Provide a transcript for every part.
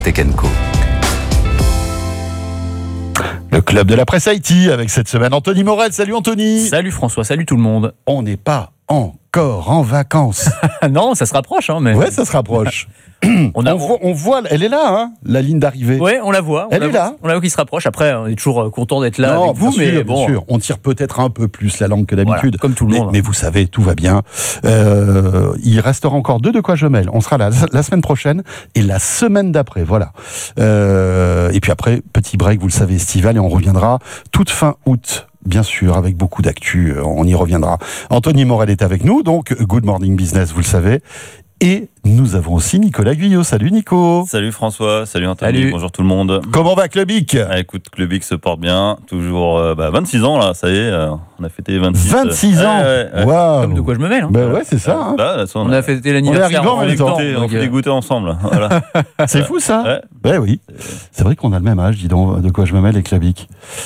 Tech & Co. Le club de la presse Haïti avec cette semaine Anthony Morel. Salut Anthony. Salut François, salut tout le monde. On n'est pas encore en vacances. Non, ça se rapproche. Mais... Ouais, ça se rapproche. On voit, elle est là, hein, la ligne d'arrivée. Ouais, on la voit. Elle est là. On la voit qui se rapproche. Après, on est toujours content d'être là Non, avec vous, bien mais sûr, bon. bien sûr. On tire peut-être un peu plus la langue que d'habitude. Voilà, comme tout le monde. Mais vous savez, tout va bien. Il restera encore deux de quoi je mêle. On sera là la semaine prochaine et la semaine d'après. Voilà. Et puis après, petit break, vous le savez, estival, et on reviendra toute fin août. Bien sûr, avec beaucoup d'actu, on y reviendra. Anthony Morel est avec nous, donc Good Morning Business, vous le savez. Et nous avons aussi Nicolas Guyot. Salut Nico. Salut François, salut Anthony, Salut. Bonjour tout le monde. Comment va Clubic ? Écoute, Clubic se porte bien, toujours 26 ans là, ça y est, on a fêté 26. 26 ans. Ouais. Waouh. Comme de quoi je me mêle. Ben ouais, c'est ça. Hein. Là, On a fêté l'anniversaire arrivant en même temps. on fait des goûters ensemble. Voilà. C'est fou ça. Ouais. Ben oui. C'est vrai qu'on a le même âge, dis donc, de quoi je me mêle, les Clubic.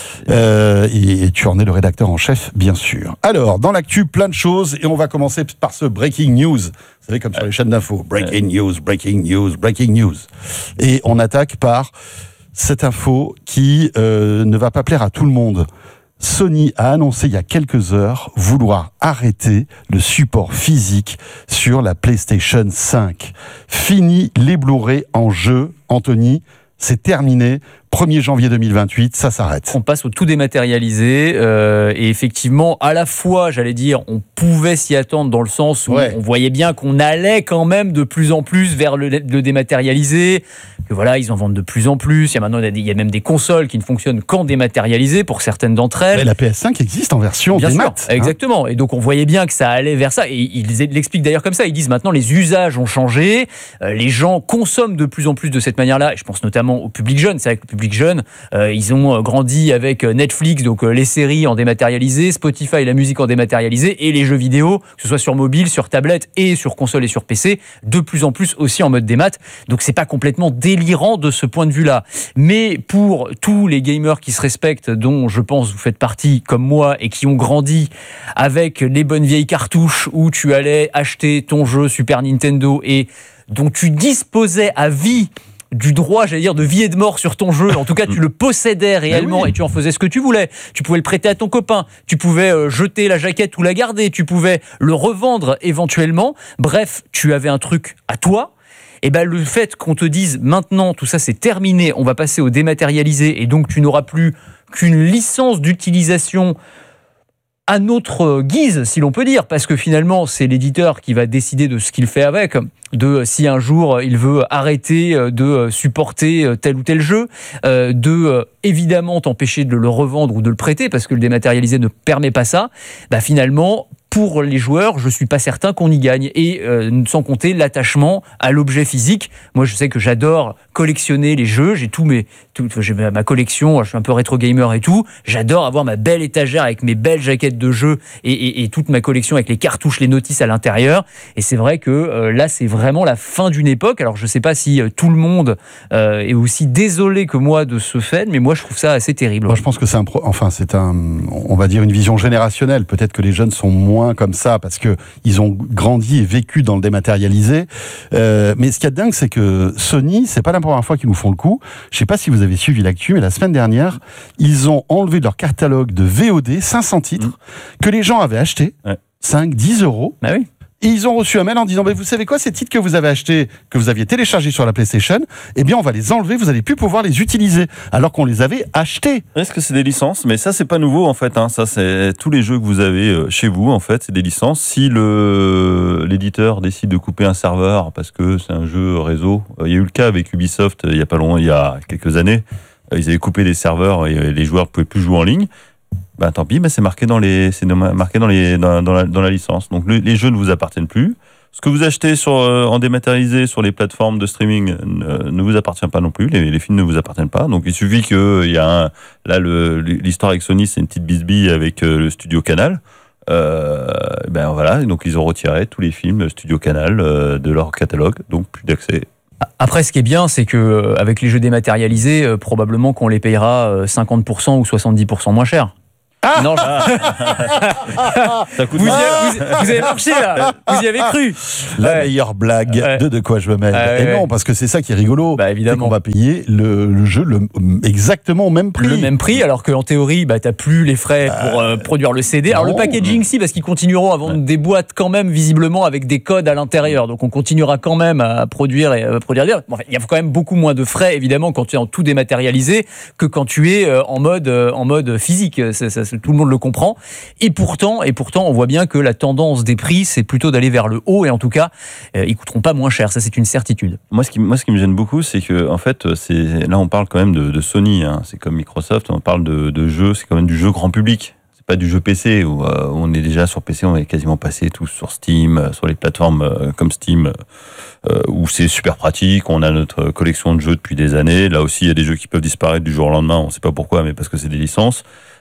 Et tu en es le rédacteur en chef, bien sûr. Alors, dans l'actu, plein de choses, et on va commencer par ce breaking news. Vous savez, comme sur les chaînes d'infos. Breaking news, breaking news, breaking news. Et on attaque par cette info qui ne va pas plaire à tout le monde. Sony a annoncé il y a quelques heures vouloir arrêter le support physique sur la PlayStation 5. Fini les Blu-ray en jeu, Anthony, c'est terminé. 1er janvier 2028, ça s'arrête. On passe au tout dématérialisé et effectivement, à la fois, j'allais dire, on pouvait s'y attendre dans le sens où on voyait bien qu'on allait quand même de plus en plus vers le dématérialisé, que voilà, ils en vendent de plus en plus. Il y a même des consoles qui ne fonctionnent qu'en dématérialisé pour certaines d'entre elles. Mais la PS5 existe en version bien démat. sûr, exactement. Et donc on voyait bien que ça allait vers ça. Et ils l'expliquent d'ailleurs comme ça. Ils disent maintenant les usages ont changé, les gens consomment de plus en plus de cette manière-là. Et je pense notamment au public jeune. C'est vrai que le public jeune, ils ont grandi avec Netflix, donc les séries en dématérialisé, Spotify, la musique en dématérialisé, et les jeux vidéo, que ce soit sur mobile, sur tablette et sur console et sur PC, de plus en plus aussi en mode démat. Donc c'est pas complètement délirant de ce point de vue-là. Mais pour tous les gamers qui se respectent, dont je pense vous faites partie comme moi et qui ont grandi avec les bonnes vieilles cartouches où tu allais acheter ton jeu Super Nintendo et dont tu disposais à vie du droit, j'allais dire, de vie et de mort sur ton jeu. En tout cas, tu le possédais réellement et tu en faisais ce que tu voulais. Tu pouvais le prêter à ton copain, tu pouvais jeter la jaquette ou la garder, tu pouvais le revendre éventuellement. Bref, tu avais un truc à toi. Et ben le fait qu'on te dise maintenant tout ça c'est terminé, on va passer au dématérialisé et donc tu n'auras plus qu'une licence d'utilisation à notre guise, si l'on peut dire, parce que finalement, c'est l'éditeur qui va décider de ce qu'il fait avec, de si un jour il veut arrêter de supporter tel ou tel jeu, de évidemment t'empêcher de le revendre ou de le prêter, parce que le dématérialisé ne permet pas ça. Bah finalement, pour les joueurs, je suis pas certain qu'on y gagne. Et sans compter l'attachement à l'objet physique. Moi, je sais que j'adore collectionner les jeux. J'ai j'ai ma collection. Je suis un peu rétro gamer et tout. J'adore avoir ma belle étagère avec mes belles jaquettes de jeux et toute ma collection avec les cartouches, les notices à l'intérieur. Et c'est vrai que là, c'est vraiment la fin d'une époque. Alors, je sais pas si tout le monde est aussi désolé que moi de ce fait, mais moi, je trouve ça assez terrible. Moi, je pense que on va dire une vision générationnelle. Peut-être que les jeunes sont moins comme ça parce que ils ont grandi et vécu dans le dématérialisé. Mais ce qui est dingue, c'est que Sony, c'est pas la première fois qu'ils nous font le coup. Je sais pas si vous avez suivi l'actu, mais la semaine dernière, ils ont enlevé de leur catalogue de VOD 500 titres que les gens avaient achetés, 5, 10 euros. Bah oui. Et ils ont reçu un mail en disant vous savez quoi, ces titres que vous avez achetés, que vous aviez téléchargés sur la PlayStation, eh bien on va les enlever, vous n'allez plus pouvoir les utiliser alors qu'on les avait achetés. Est-ce que c'est des licences ? Mais ça c'est pas nouveau en fait, hein. Ça c'est tous les jeux que vous avez chez vous en fait, c'est des licences. Si l'éditeur décide de couper un serveur parce que c'est un jeu réseau, il y a eu le cas avec Ubisoft il y a quelques années, ils avaient coupé des serveurs et les joueurs ne pouvaient plus jouer en ligne. Ben tant pis, c'est marqué dans la licence. Donc les jeux ne vous appartiennent plus. Ce que vous achetez en dématérialisé sur les plateformes de streaming ne vous appartient pas non plus. Les films ne vous appartiennent pas. Donc il suffit qu'il y a l'histoire avec Sony, c'est une petite bisbille avec le studio Canal. Voilà. Donc ils ont retiré tous les films studio Canal de leur catalogue. Donc plus d'accès. Après, ce qui est bien, c'est qu'avec les jeux dématérialisés, probablement qu'on les payera 50% ou 70% moins cher. Non, Ça coûte vous avez marché là. Vous y avez cru. La Ouais. meilleure blague de quoi je me mêle. Ouais, Et ouais. non, parce que c'est ça qui est rigolo. Bah, évidemment. C'est qu'on va payer le jeu exactement au même prix. Le même prix, alors qu'en théorie, t'as plus les frais pour produire le CD. Alors non. le packaging, si, parce qu'ils continueront à vendre des boîtes quand même, visiblement, avec des codes à l'intérieur. Donc on continuera quand même à produire et à produire. Bon, il y a quand même beaucoup moins de frais, évidemment, quand tu es en tout dématérialisé que quand tu es en mode physique. Tout le monde le comprend. Et pourtant, on voit bien que la tendance des prix, c'est plutôt d'aller vers le haut. Et en tout cas, ils coûteront pas moins cher. Ça, c'est une certitude. Moi, ce qui me gêne beaucoup, c'est que, en fait, là, on parle quand même de Sony. Hein. C'est comme Microsoft, on parle de jeux, c'est quand même du jeu grand public. C'est pas du jeu PC où on est déjà sur PC, on est quasiment passé tous sur Steam, sur les plateformes comme Steam, où c'est super pratique. On a notre collection de jeux depuis des années. Là aussi, il y a des jeux qui peuvent disparaître du jour au lendemain. On sait pas pourquoi, mais parce que c'est des licences.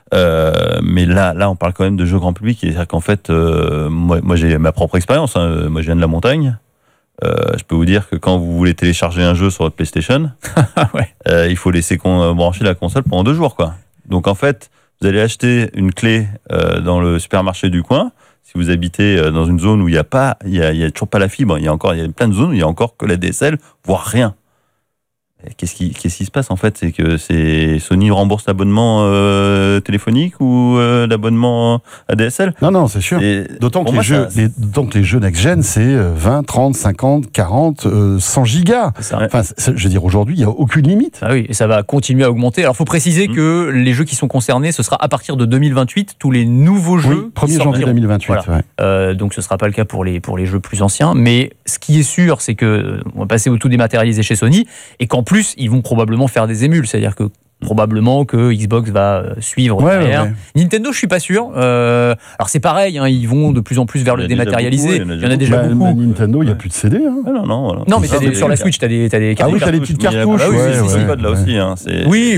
Mais là, on parle quand même de jeux grand public. C'est-à-dire qu'en fait, moi, j'ai ma propre expérience. Hein. Moi, je viens de la montagne. Je peux vous dire que quand vous voulez télécharger un jeu sur votre PlayStation, Ouais. il faut laisser brancher la console pendant 2 jours, quoi. Donc en fait, vous allez acheter une clé dans le supermarché du coin. Si vous habitez dans une zone où il y a toujours pas la fibre, il y a plein de zones où il y a encore que la DSL, voire rien. Qu'est-ce qui se passe en fait? C'est que Sony rembourse l'abonnement téléphonique ou l'abonnement ADSL? Non, c'est sûr. D'autant que les jeux next-gen, c'est 20, 30, 50, 40, 100 gigas. C'est ça. Enfin, je veux dire, aujourd'hui, il n'y a aucune limite. Ah oui, et ça va continuer à augmenter. Alors, il faut préciser que les jeux qui sont concernés, ce sera à partir de 2028, tous les nouveaux jeux. Oui, 1er janvier 2028. Voilà. Ouais. Donc, ce ne sera pas le cas pour les jeux plus anciens. Mais ce qui est sûr, c'est que on va passer au tout dématérialisé chez Sony et qu'en plus, ils vont probablement faire des émules. C'est-à-dire que probablement que Xbox va suivre derrière. Ouais. Nintendo, je suis pas sûr. Alors c'est pareil, hein, ils vont de plus en plus vers le dématérialisé. Il y en a déjà beaucoup. Nintendo, il n'y a plus de CD. Hein. Ah non, voilà. Non, mais sur la Switch, t'as des cartouches. Ah oui, t'as les petites cartouches. Ah oui, ouais, c'est ouais, code là ouais. aussi. Hein. Oui.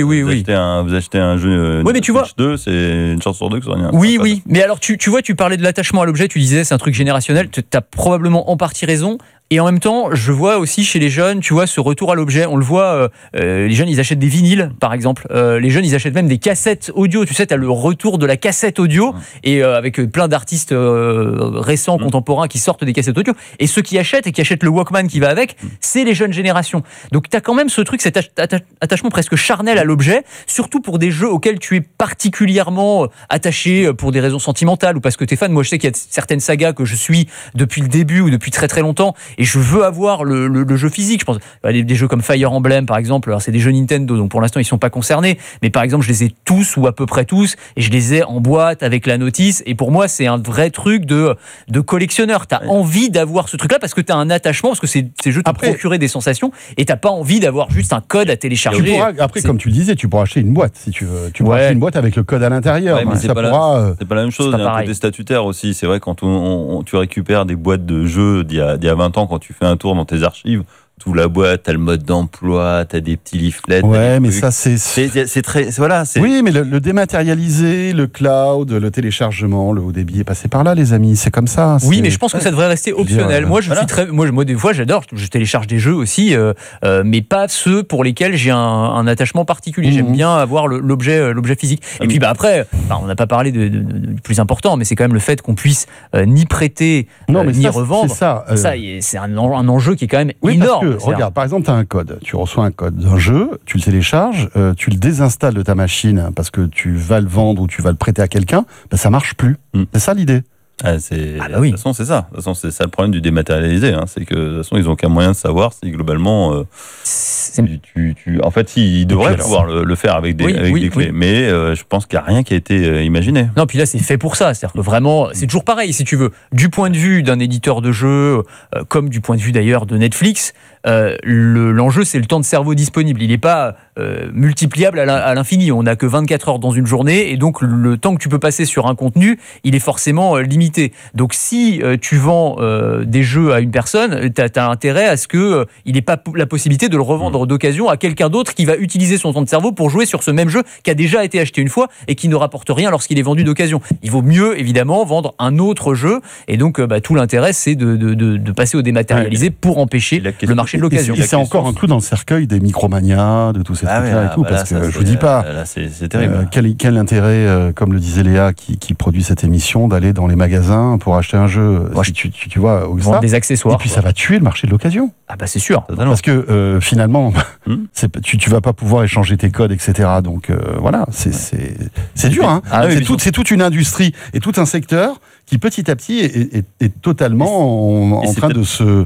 Vous achetez un jeu Oui, mais tu vois- Switch 2, c'est une chance sur deux que ça rien. Oui. Mais alors, tu vois, tu parlais de l'attachement à l'objet, tu disais c'est un truc générationnel. Tu as probablement en partie raison. Et en même temps, je vois aussi chez les jeunes, tu vois, ce retour à l'objet. On le voit, les jeunes, ils achètent des vinyles, par exemple. Les jeunes, ils achètent même des cassettes audio. Tu sais, tu as le retour de la cassette audio, et avec plein d'artistes récents, contemporains, qui sortent des cassettes audio. Et ceux qui achètent, et qui achètent le Walkman qui va avec, c'est les jeunes générations. Donc, tu as quand même ce truc, cet attachement presque charnel à l'objet, surtout pour des jeux auxquels tu es particulièrement attaché pour des raisons sentimentales, ou parce que tu es fan. Moi, je sais qu'il y a certaines sagas que je suis depuis le début, ou depuis très très longtemps, et je veux avoir le jeu physique. Je pense à des jeux comme Fire Emblem, par exemple. Alors, c'est des jeux Nintendo, donc pour l'instant, ils ne sont pas concernés. Mais par exemple, je les ai tous, ou à peu près tous, et je les ai en boîte avec la notice. Et pour moi, c'est un vrai truc de collectionneur. Tu as envie d'avoir ce truc-là parce que tu as un attachement, parce que ces jeux te procuraient des sensations, et tu n'as pas envie d'avoir juste un code à télécharger. Après, comme tu le disais, tu pourras acheter une boîte, si tu veux. Tu pourras acheter une boîte avec le code à l'intérieur. Ouais, mais c'est pas la même chose. Il y a un pareil. côté statutaire aussi. C'est vrai, quand tu récupères des boîtes de jeux d'il y a 20 ans, quand tu fais un tour dans tes archives, toute la boîte, t'as le mode d'emploi, t'as des petits leaflets. Ouais, mais ça, c'est très. Voilà. Oui, mais le dématérialisé, le cloud, le téléchargement, le haut débit est passé par là, les amis. C'est comme ça. Oui, mais je pense que ça devrait rester optionnel. Moi, moi, des fois, j'adore. Je télécharge des jeux aussi, mais pas ceux pour lesquels j'ai un attachement particulier. J'aime bien avoir l'objet physique. Et puis, après, on n'a pas parlé du plus important, mais c'est quand même le fait qu'on puisse ni prêter ni revendre. C'est ça. C'est un enjeu qui est quand même énorme. Regarde, par exemple, tu as un code. Tu reçois un code d'un jeu, tu le télécharges, tu le désinstalles de ta machine parce que tu vas le vendre ou tu vas le prêter à quelqu'un, ça marche plus. C'est ça l'idée. De toute façon, c'est ça. De toute façon, c'est ça le problème du dématérialisé. Hein. C'est que de toute façon, ils n'ont qu'un moyen de savoir si globalement. En fait, ils devraient pouvoir le faire avec des clés. Mais je pense qu'il n'y a rien qui a été imaginé. Non, puis là, c'est fait pour ça. C'est-à-dire que vraiment, c'est toujours pareil, si tu veux. Du point de vue d'un éditeur de jeux, comme du point de vue d'ailleurs de Netflix, l'enjeu, c'est le temps de cerveau disponible. Il n'est pas multipliable à l'infini. On n'a que 24 heures dans une journée, et donc le temps que tu peux passer sur un contenu, il est forcément limité. limité. Donc si tu vends des jeux à une personne, tu as intérêt à ce qu'il n'ait pas la possibilité de le revendre d'occasion à quelqu'un d'autre qui va utiliser son temps de cerveau pour jouer sur ce même jeu qui a déjà été acheté une fois et qui ne rapporte rien lorsqu'il est vendu d'occasion. Il vaut mieux, évidemment, vendre un autre jeu. Et donc, tout l'intérêt, c'est de passer au dématérialisé pour empêcher le marché de l'occasion. Et c'est encore un clou dans le cercueil des Micromania, de tous ces trucs-là et tout, parce que je vous dis pas, là, c'est terrible. quel intérêt, comme le disait Léa, qui produit cette émission, d'aller dans les magasins pour acheter un jeu, si tu vois, vendre des accessoires. Et puis ça va tuer le marché de l'occasion. Ah bah c'est sûr. Totalement. Parce que finalement, tu vas pas pouvoir échanger tes codes, etc. Donc voilà, c'est dur. Hein. C'est toute une industrie et tout un secteur qui petit à petit est totalement en train de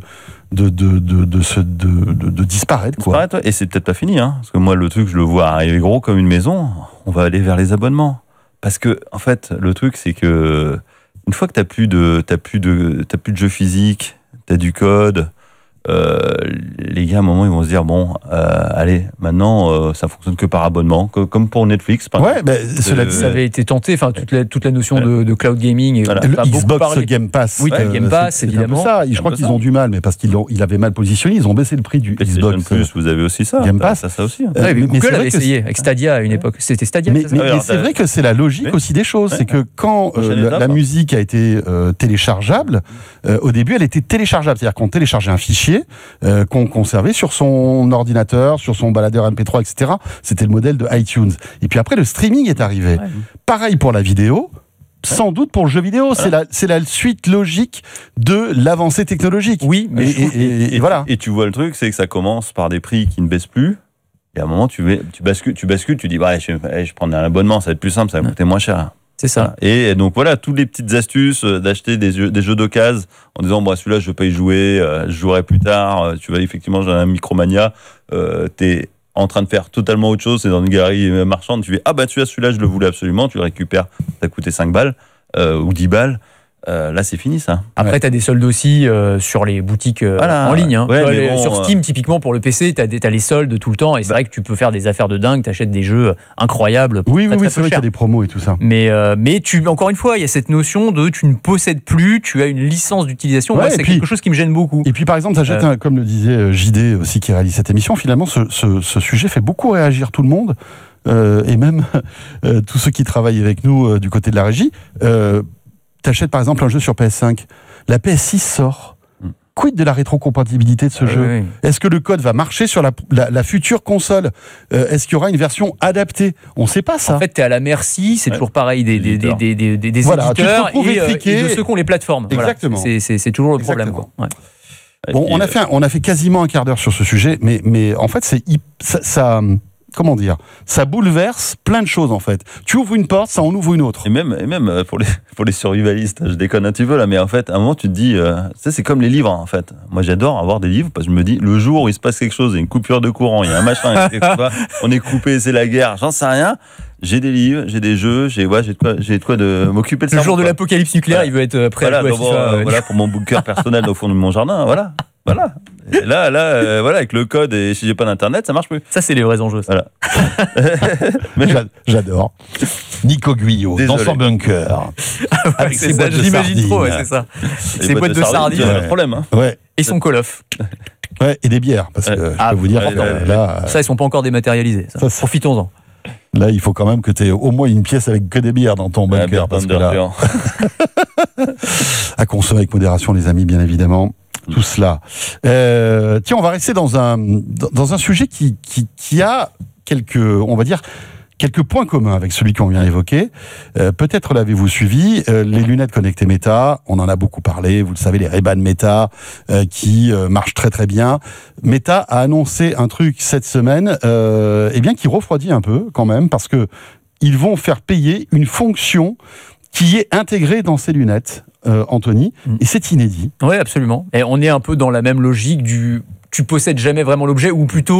disparaître. Quoi. Et c'est peut-être pas fini, hein, parce que moi le truc je le vois arriver gros comme une maison. On va aller vers les abonnements, parce que en fait le truc c'est que une fois que t'as plus de jeux physiques, t'as du code. Les gars, à un moment, ils vont se dire bon, allez, maintenant, ça fonctionne que par abonnement, comme pour Netflix. Cela dit, ça avait été tenté. Enfin, toute la notion de cloud gaming. Le Xbox Game Pass. Oui, Game Pass, évidemment. Ça. Je crois qu'ils ont du mal, mais parce qu'ils avaient mal positionné, ils ont baissé le prix du Xbox. Plus, vous avez aussi ça. Game Pass, ça aussi. Mais Google avait essayé avec Stadia à une époque. C'était Stadia. Mais c'est vrai que c'est la logique aussi des choses, c'est que quand la musique a été téléchargeable, au début, elle était téléchargeable, c'est-à-dire qu'on téléchargeait un fichier qu'on conservait sur son ordinateur, sur son baladeur MP3, etc. C'était le modèle de iTunes. Et puis après, le streaming est arrivé. Ouais. Pareil pour la vidéo, sans doute pour le jeu vidéo. Voilà. C'est la suite logique de l'avancée technologique. Oui, mais voilà. Et tu vois, le truc, c'est que ça commence par des prix qui ne baissent plus. Et à un moment, tu bascules, tu dis, je prends un abonnement, ça va être plus simple, ça va coûter moins cher. C'est ça. Et donc voilà, toutes les petites astuces d'acheter des jeux d'occasion en disant celui-là je veux pas y jouer, je jouerai plus tard. Tu vas effectivement dans un Micromania, t'es en train de faire totalement autre chose, c'est dans une galerie marchande, tu fais celui-là je le voulais absolument, tu le récupères, ça a coûté 5 balles ou 10 balles. Là, c'est fini, ça. Après, tu as des soldes aussi sur les boutiques en ligne. Hein. Sur Steam, typiquement, pour le PC, tu as les soldes tout le temps. Et c'est vrai que tu peux faire des affaires de dingue. Tu achètes des jeux incroyables. Oui, c'est vrai qu'il y a des promos et tout ça. Mais encore une fois, il y a cette notion de tu ne possèdes plus, tu as une licence d'utilisation. Moi, c'est quelque chose qui me gêne beaucoup. Et puis, par exemple, tu achètes, comme le disait JD aussi, qui réalise cette émission, finalement, ce sujet fait beaucoup réagir tout le monde. Et même tous ceux qui travaillent avec nous du côté de la régie. T'achètes par exemple un jeu sur PS5, la PS6 sort. Quid de la rétrocompatibilité de ce jeu ? Est-ce que le code va marcher sur la future console ? Est-ce qu'il y aura une version adaptée ? On ne sait pas ça. En fait, tu es à la merci, c'est toujours pareil, des éditeurs et de ceux qui ont les plateformes. Exactement. Voilà. C'est toujours le problème. Quoi. Ouais. Bon, on a fait quasiment un quart d'heure sur ce sujet, mais en fait, ça comment dire, ça bouleverse plein de choses en fait. Tu ouvres une porte, ça en ouvre une autre. Et même pour les survivalistes, je déconne un petit peu là, mais en fait, à un moment tu te dis, c'est comme les livres en fait. Moi j'adore avoir des livres parce que je me dis, le jour où il se passe quelque chose, il y a une coupure de courant, il y a un machin, on est coupé, c'est la guerre, j'en sais rien. J'ai des livres, j'ai des jeux, j'ai de quoi de m'occuper de ça. Le jour de l'apocalypse nucléaire, il veut être prêt à jouer à FIFA. Voilà, pour mon bunker personnel au fond de mon jardin, voilà. Et là, avec le code et si j'ai pas d'internet, ça marche plus. Ça, c'est les vrais enjeux. Voilà. Mais j'adore. Nico Guyot dans son bunker. Avec ses boîtes de sardines. Trop, c'est ça. Ses boîtes de sardines. Pas de problème. Hein. Ouais. Et son Call of. Ouais, et des bières, parce que je peux vous dire là. Ça, ils sont pas encore dématérialisés. Ça. Profitons-en. Là, il faut quand même que tu aies au moins une pièce avec que des bières dans ton bunker. Parce que là, à consommer avec modération, les amis, bien évidemment. Tout cela. Tiens, on va rester dans un sujet qui a quelques points communs avec celui qu'on vient d'évoquer. Peut-être l'avez-vous suivi, les lunettes connectées Meta, on en a beaucoup parlé, vous le savez, les Ray-Ban Meta qui marchent très très bien. Meta a annoncé un truc cette semaine qui refroidit un peu quand même, parce que ils vont faire payer une fonction qui est intégrée dans ces lunettes, Anthony, et c'est inédit. Oui, absolument. Et on est un peu dans la même logique du tu possèdes jamais vraiment l'objet, ou plutôt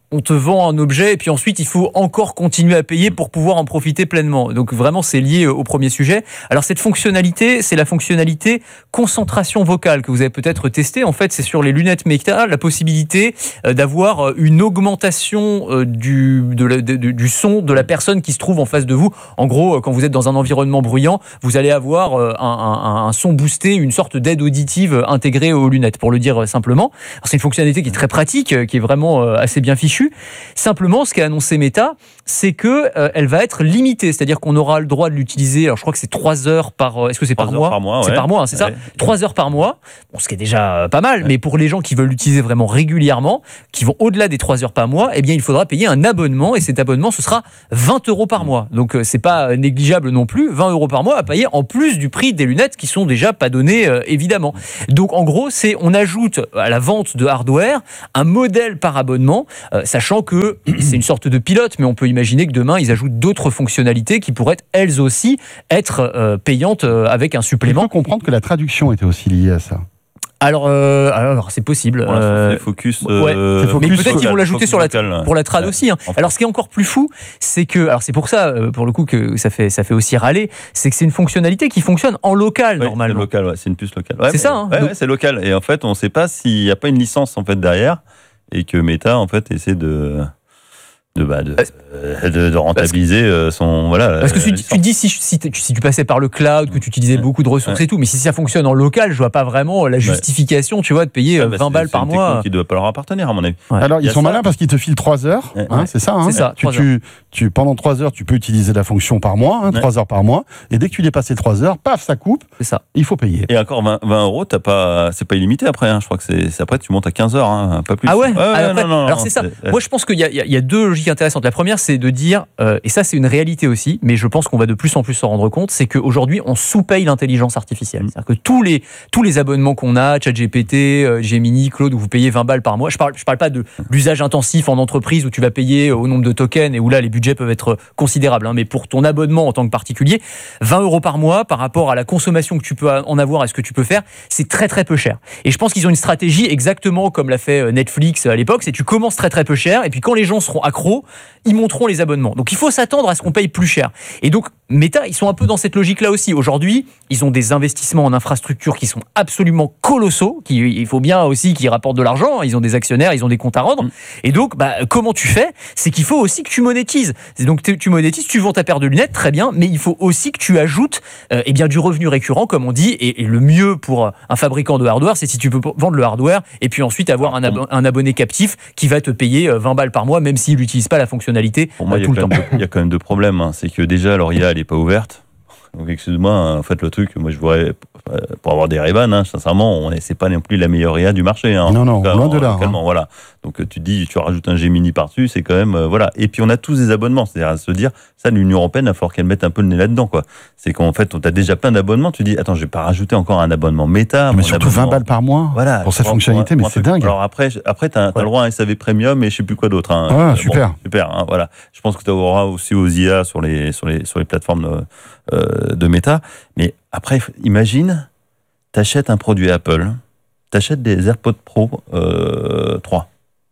on te vend un objet et puis ensuite il faut encore continuer à payer pour pouvoir en profiter pleinement. Donc vraiment c'est lié au premier sujet. Alors cette fonctionnalité, c'est la fonctionnalité concentration vocale que vous avez peut-être testé. En fait, c'est sur les lunettes Meta, la possibilité d'avoir une augmentation du son de la personne qui se trouve en face de vous. En gros, quand vous êtes dans un environnement bruyant, vous allez avoir un son boosté, une sorte d'aide auditive intégrée aux lunettes, pour le dire simplement. Alors, c'est une fonctionnalité qui est très pratique, qui est vraiment assez bien fichue. Simplement, ce qu'a annoncé Meta, c'est que elle va être limitée, c'est-à-dire qu'on aura le droit de l'utiliser. Alors, je crois que c'est 3 heures par. Est-ce que c'est par mois ? C'est par mois, c'est ça. 3 heures par mois. Bon, ce qui est déjà pas mal, mais pour les gens qui veulent l'utiliser vraiment régulièrement, qui vont au-delà des 3 heures par mois, eh bien, il faudra payer un abonnement, et cet abonnement, ce sera 20 € par mois. Donc, c'est pas négligeable non plus. 20 € par mois à payer en plus du prix des lunettes qui sont déjà pas données, évidemment. Donc, en gros, on ajoute à la vente de hardware un modèle par abonnement, sachant que c'est une sorte de pilote, mais on peut imaginer que demain, ils ajoutent d'autres fonctionnalités qui pourraient elles aussi être payantes avec un supplément. Il faut comprendre que la traduction était aussi liée à ça. Alors c'est possible. C'est focus. Mais peut-être qu'ils vont l'ajouter pour la trad aussi. Hein. Alors, ce qui est encore plus fou, c'est que, alors c'est pour ça, pour le coup, que ça fait aussi râler, c'est que c'est une fonctionnalité qui fonctionne en local normalement. C'est local, c'est une puce locale. C'est ça. Hein. Donc, c'est local. Et en fait, on ne sait pas s'il n'y a pas une licence en fait derrière et que Meta en fait essaie de rentabiliser son parce que tu dis si tu passais par le cloud, que tu utilisais beaucoup de ressources et tout, mais si ça fonctionne en local, je vois pas vraiment la justification, tu vois, de payer 20 balles par mois. C'est qui doit pas leur appartenir à mon avis. Alors ils sont malins parce qu'ils te filent 3 heures, c'est ça. C'est ça. Pendant 3 heures, tu peux utiliser la fonction par mois, 3 heures par mois, et dès que tu dépasses les 3 heures, paf, ça coupe. C'est ça. Il faut payer. Et encore 20 €, c'est pas illimité après. Je crois que c'est après tu montes à 15 heures, pas plus. Ah ouais. Non, alors c'est ça. Moi je pense qu'il y a deux logiques intéressantes. La première, c'est de dire, et ça c'est une réalité aussi, mais je pense qu'on va de plus en plus s'en rendre compte, c'est qu'aujourd'hui on sous-paye l'intelligence artificielle. C'est-à-dire que tous les abonnements qu'on a, ChatGPT, Gemini, Claude, où vous payez 20 balles par mois, je parle pas de l'usage intensif en entreprise où tu vas payer au nombre de tokens et où là les budgets peuvent être considérables, mais pour ton abonnement en tant que particulier, 20 € par mois par rapport à la consommation que tu peux en avoir et ce que tu peux faire, c'est très très peu cher. Et je pense qu'ils ont une stratégie exactement comme l'a fait Netflix à l'époque, c'est tu commences très très peu cher et puis quand les gens seront accros, ils monteront les abonnements. Donc il faut s'attendre à ce qu'on paye plus cher. Et donc Meta, ils sont un peu dans cette logique-là aussi. Aujourd'hui, ils ont des investissements en infrastructure qui sont absolument colossaux, il faut bien aussi qu'ils rapportent de l'argent, ils ont des actionnaires, ils ont des comptes à rendre. Et donc, comment tu fais ? C'est qu'il faut aussi que tu monétises. Donc tu monétises, tu vends ta paire de lunettes, très bien, mais il faut aussi que tu ajoutes du revenu récurrent, comme on dit, et le mieux pour un fabricant de hardware, c'est si tu peux vendre le hardware et puis ensuite avoir un abonné captif qui va te payer 20 balles par mois, même s'il n'utilise pas la fonctionnalité pour moi, tout le temps. Il y a quand même deux problèmes. C'est que déjà, L'Oréal n'est pas ouverte. Donc, excuse-moi, en fait, le truc, moi, je voudrais, pour avoir des Ray-Ban, sincèrement, c'est pas non plus la meilleure IA du marché. Non, loin de là. Voilà. Donc, tu rajoutes un Gemini par-dessus, c'est quand même, voilà. Et puis, on a tous des abonnements. C'est-à-dire, à se dire, ça, l'Union Européenne, il va falloir qu'elle mette un peu le nez là-dedans, quoi. C'est qu'en fait, on a déjà plein d'abonnements. Tu dis, attends, je vais pas rajouter encore un abonnement Meta. Mais surtout 20 balles par mois pour cette fonctionnalité, mais c'est dingue. Alors, après, t'as le droit à un SAV Premium et je sais plus quoi d'autre. Super. Super, voilà. Je pense que tu auras aussi aux IA sur les plateformes de Meta. Mais après, imagine, t'achètes un produit Apple, t'achètes des AirPods Pro 3.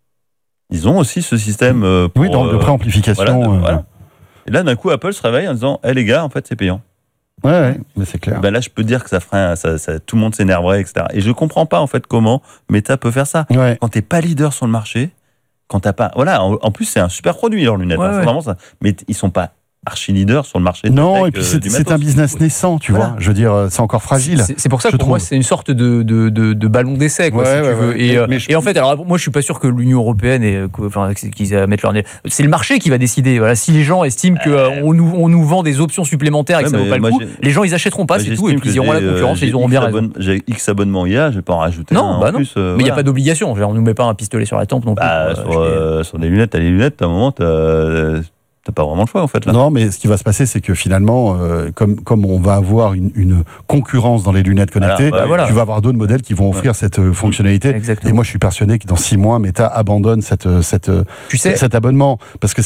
Ils ont aussi ce système pour... Oui, de préamplification. Voilà. Et là, d'un coup, Apple se réveille en disant, les gars, en fait, c'est payant. Ouais, mais c'est clair. Là, je peux dire que ça ferait, tout le monde s'énerverait, etc. Et je comprends pas, en fait, comment Meta peut faire ça. Ouais. Quand t'es pas leader sur le marché, quand t'as pas... Voilà, en plus, c'est un super produit, leurs lunettes. C'est vraiment ça. Mais ils sont pas archi-leader sur le marché. Non, et puis c'est un business naissant, tu vois. Je veux dire, c'est encore fragile. C'est pour ça que pour moi, c'est une sorte de ballon d'essai, quoi, si tu veux. Et en fait, alors moi, je suis pas sûr que l'Union Européenne qu'ils mettent leur nez. C'est le marché qui va décider. Voilà, si les gens estiment qu'on nous vend des options supplémentaires et que ça vaut pas le coup, les gens ils achèteront pas, c'est tout. Et puis ils iront à la concurrence et ils auront bien raison. J'ai X abonnements IA, je vais pas en rajouter. Non, non. Mais il y a pas d'obligation. On nous met pas un pistolet sur la tempe non plus. Sur des lunettes, à un moment, t'as pas vraiment le choix en fait là. Non, mais ce qui va se passer, c'est que finalement, comme on va avoir une concurrence dans les lunettes connectées, tu vas avoir d'autres modèles qui vont offrir cette fonctionnalité. Exactement. Et moi, je suis persuadé que dans 6 mois, Meta abandonne cet abonnement, parce que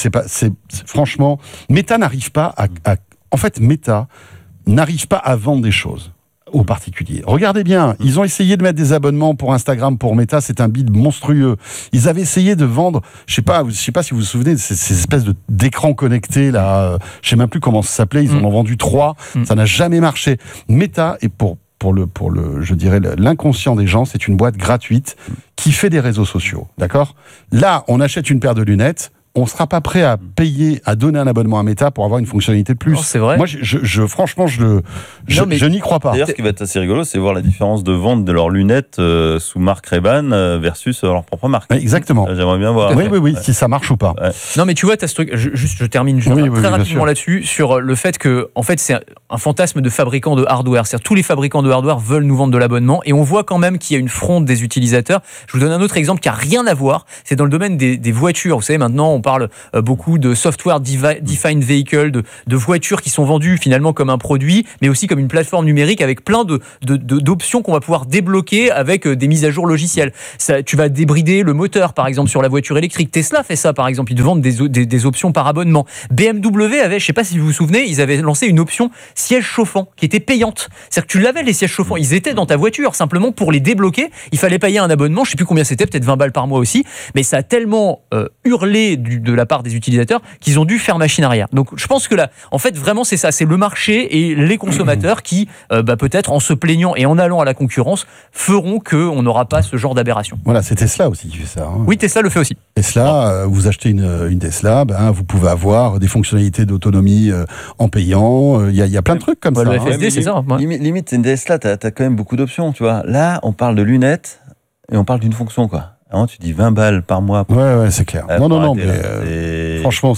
franchement, Meta n'arrive pas à en fait, Meta n'arrive pas à vendre des choses. aux particuliers. Regardez bien, ils ont essayé de mettre des abonnements pour Instagram, pour Meta, c'est un bid monstrueux. Ils avaient essayé de vendre, je sais pas si vous vous souvenez de ces espèces d'écrans connectés là, je sais même plus comment ça s'appelait, ils en ont vendu 3, ça n'a jamais marché. Meta est pour je dirais l'inconscient des gens, c'est une boîte gratuite qui fait des réseaux sociaux, d'accord ? Là, on achète une paire de lunettes, on ne sera pas prêt à payer, à donner un abonnement à Meta pour avoir une fonctionnalité de plus. Non, c'est vrai. Moi, franchement, je n'y crois pas. D'ailleurs, ce qui va être assez rigolo, c'est voir la différence de vente de leurs lunettes sous marque Ray-Ban versus leur propre marque. Exactement. J'aimerais bien voir. Oui, si ça marche ou pas. Ouais. Non, mais tu vois, tu as ce truc. Je termine très rapidement là-dessus, sur le fait que, en fait, c'est un fantasme de fabricants de hardware. C'est-à-dire, tous les fabricants de hardware veulent nous vendre de l'abonnement, et on voit quand même qu'il y a une fronde des utilisateurs. Je vous donne un autre exemple qui n'a rien à voir. C'est dans le domaine des voitures. Vous savez, maintenant, on parle beaucoup de software defined vehicle, de voitures qui sont vendues finalement comme un produit, mais aussi comme une plateforme numérique avec plein d'options qu'on va pouvoir débloquer avec des mises à jour logicielles. Ça, tu vas débrider le moteur, par exemple, sur la voiture électrique. Tesla fait ça, par exemple. Ils te vendent des options par abonnement. BMW avait, je ne sais pas si vous vous souvenez, ils avaient lancé une option siège chauffant qui était payante. C'est-à-dire que tu l'avais, les sièges chauffants. Ils étaient dans ta voiture. Simplement, pour les débloquer, il fallait payer un abonnement. Je ne sais plus combien c'était, peut-être 20 balles par mois aussi. Mais ça a tellement hurlé de la part des utilisateurs qu'ils ont dû faire machine arrière. Donc je pense que là, en fait, vraiment c'est ça, c'est le marché et les consommateurs qui, peut-être en se plaignant et en allant à la concurrence, feront qu'on n'aura pas ce genre d'aberration. Voilà, c'est Tesla aussi qui fait ça. Hein. Oui, Tesla le fait aussi. Tesla, vous achetez une Tesla, vous pouvez avoir des fonctionnalités d'autonomie en payant. Il y a plein de trucs comme ça. Le FSD, c'est ça. Ouais. Limite, c'est une Tesla, t'as quand même beaucoup d'options, tu vois. Là, on parle de lunettes et on parle d'une fonction, quoi. Alors, tu dis 20 balles par mois. Ouais, c'est clair. Non, mais franchement,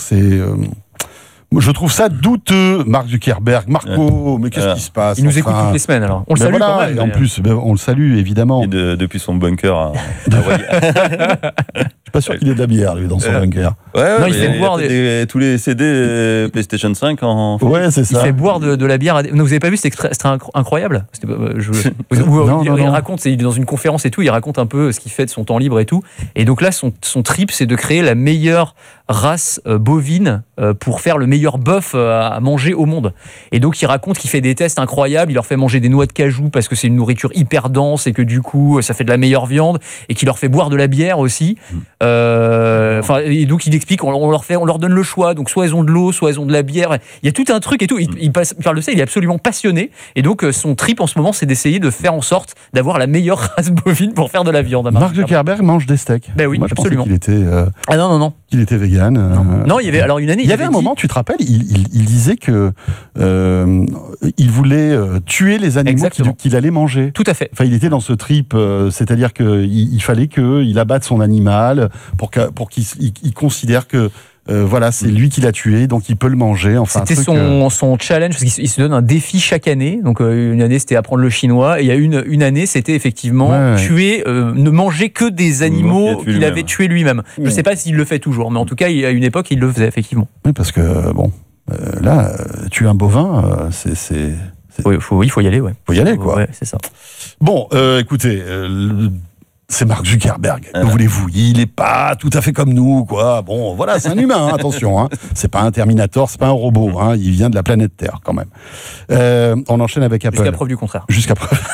je trouve ça douteux, Mark Zuckerberg. Marco, mais qu'est-ce qui se passe ? Il nous écoute toutes les semaines, alors. On le salue quand même. Et en plus, on le salue, évidemment. Et depuis son bunker. Je suis pas sûr qu'il ait de la bière, lui, dans son bunker. Ouais, non, il fait boire tous les CD PlayStation 5 en... Ouais, c'est ça. Il fait boire de la bière. Non, vous avez pas vu, c'est incroyable. Il raconte, il est dans une conférence et tout, il raconte un peu ce qu'il fait de son temps libre et tout. Et donc là, son trip, c'est de créer la meilleure race bovine pour faire le meilleur bœuf à manger au monde. Et donc il raconte qu'il fait des tests incroyables, il leur fait manger des noix de cajou parce que c'est une nourriture hyper dense et que du coup ça fait de la meilleure viande, et qu'il leur fait boire de la bière aussi. Et donc il explique, on leur donne le choix, donc soit elles ont de l'eau, soit elles ont de la bière. Il y a tout un truc et tout. Il parle de ça, il est absolument passionné, et donc son trip en ce moment, c'est d'essayer de faire en sorte d'avoir la meilleure race bovine pour faire de la viande. Mark Zuckerberg mange des steaks. Ben oui, moi, je absolument. Pensais qu'il était, qu'il était vegan. Non, il y avait alors une année. Il y avait un moment, tu te rappelles, il disait que il voulait tuer les animaux qu'il allait manger. Tout à fait. Enfin, il était dans ce trip, c'est-à-dire qu'il fallait qu'il abatte son animal pour qu'il considère que c'est lui qui l'a tué, donc il peut le manger. Enfin, c'était son challenge, parce qu'il se donne un défi chaque année. Donc une année, c'était apprendre le chinois, et il y a une année, c'était effectivement tuer, ne manger que des animaux qu'il avait tués lui-même. Je ne sais pas s'il le fait toujours, mais en tout cas, à une époque, il le faisait effectivement. Oui, parce que là, tuer un bovin, Oui, il faut y aller, ouais. Faut y aller, quoi. Ouais, c'est ça. Bon, écoutez. C'est Mark Zuckerberg. Que voulez-vous ? Il n'est pas tout à fait comme nous, quoi. Bon, voilà, c'est un humain, hein, attention. Hein. C'est pas un Terminator, c'est pas un robot. Hein. Il vient de la planète Terre, quand même. On enchaîne avec Apple. Jusqu'à preuve du contraire. Jusqu'à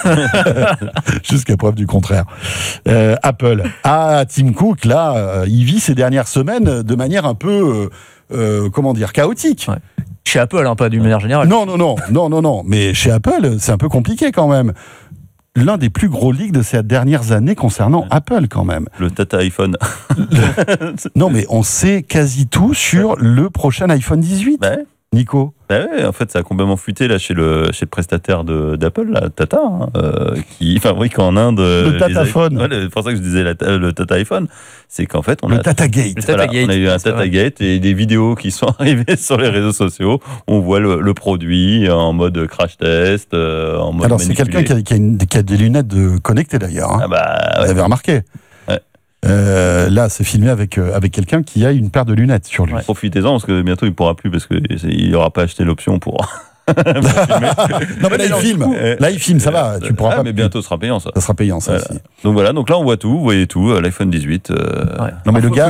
preuve du contraire. Apple. Tim Cook, là, il vit ces dernières semaines de manière un peu, chaotique. Ouais. Chez Apple, pas d'une manière générale. Non. Mais chez Apple, c'est un peu compliqué, quand même. L'un des plus gros leaks de ces dernières années concernant Apple, quand même. Le Tata iPhone. Non, mais on sait quasi tout sur le prochain iPhone 18. Ouais. Nico. En fait, ça a complètement fuité là, chez le prestataire d'Apple, là, Tata, qui fabrique en Inde. Le Tataphone. C'est pour ça que je disais le Tata iPhone. C'est qu'en fait, on a eu un Tatagate et des vidéos qui sont arrivées sur les réseaux sociaux. On voit le produit en mode crash test, en mode. Alors, c'est quelqu'un qui a des lunettes connectées d'ailleurs. Hein. Vous avez remarqué. Là, c'est filmé avec quelqu'un qui a une paire de lunettes sur lui. Profitez-en, parce que bientôt il ne pourra plus, parce qu'il n'aura pas acheté l'option pour Non, mais là, il filme, ça va. Tu pourras pas. Mais bientôt, ce sera payant, ça. Ça sera payant, ça aussi. Donc voilà, donc là, on voit tout, vous voyez tout, l'iPhone 18. Non, mais le gars,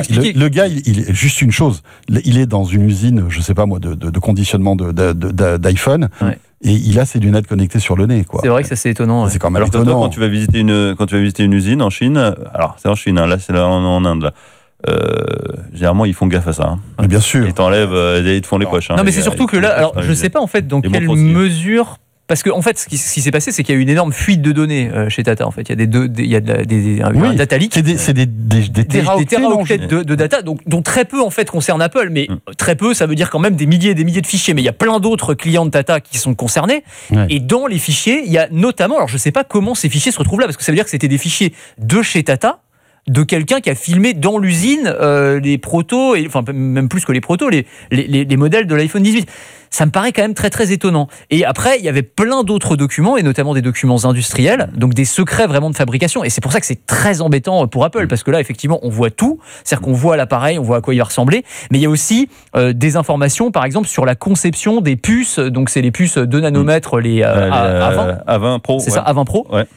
il est juste une chose. Il est dans une usine, je sais pas moi, de conditionnement d'iPhone. Ouais. Et il a ses lunettes connectées sur le nez, quoi. C'est vrai que ça, c'est étonnant. Ouais. C'est quand même alors, étonnant. Toi, quand tu vas visiter une usine en Chine, alors c'est en Chine, hein, là, c'est là en Inde, là. Généralement ils font gaffe à ça. Hein. Mais bien sûr. Ils t'enlèvent, ils te font les poches. Non, mais c'est surtout que là, alors je sais pas en fait dans quelle mesure. Parce que en fait, ce qui s'est passé, c'est qu'il y a eu une énorme fuite de données chez Tata. En fait, il y a un data leak. C'est des teraoctets de data, dont très peu en fait concernent Apple, mais très peu, ça veut dire quand même des milliers et des milliers de fichiers. Mais il y a plein d'autres clients de Tata qui sont concernés. Ouais. Et dans les fichiers, il y a notamment, alors je sais pas comment ces fichiers se retrouvent là, parce que ça veut dire que c'était des fichiers de chez Tata, de quelqu'un qui a filmé dans l'usine les protos, enfin même plus que les protos, les modèles de l'iPhone 18. Ça me paraît quand même très très étonnant. Et après, il y avait plein d'autres documents, et notamment des documents industriels, donc des secrets vraiment de fabrication. Et c'est pour ça que c'est très embêtant pour Apple, parce que là, effectivement, on voit tout. C'est-à-dire qu'on voit l'appareil, on voit à quoi il va ressembler. Mais il y a aussi des informations, par exemple, sur la conception des puces. Donc, c'est les puces 2 nanomètres, les A20. A20 Pro. C'est ça, A20 Pro. Ouais.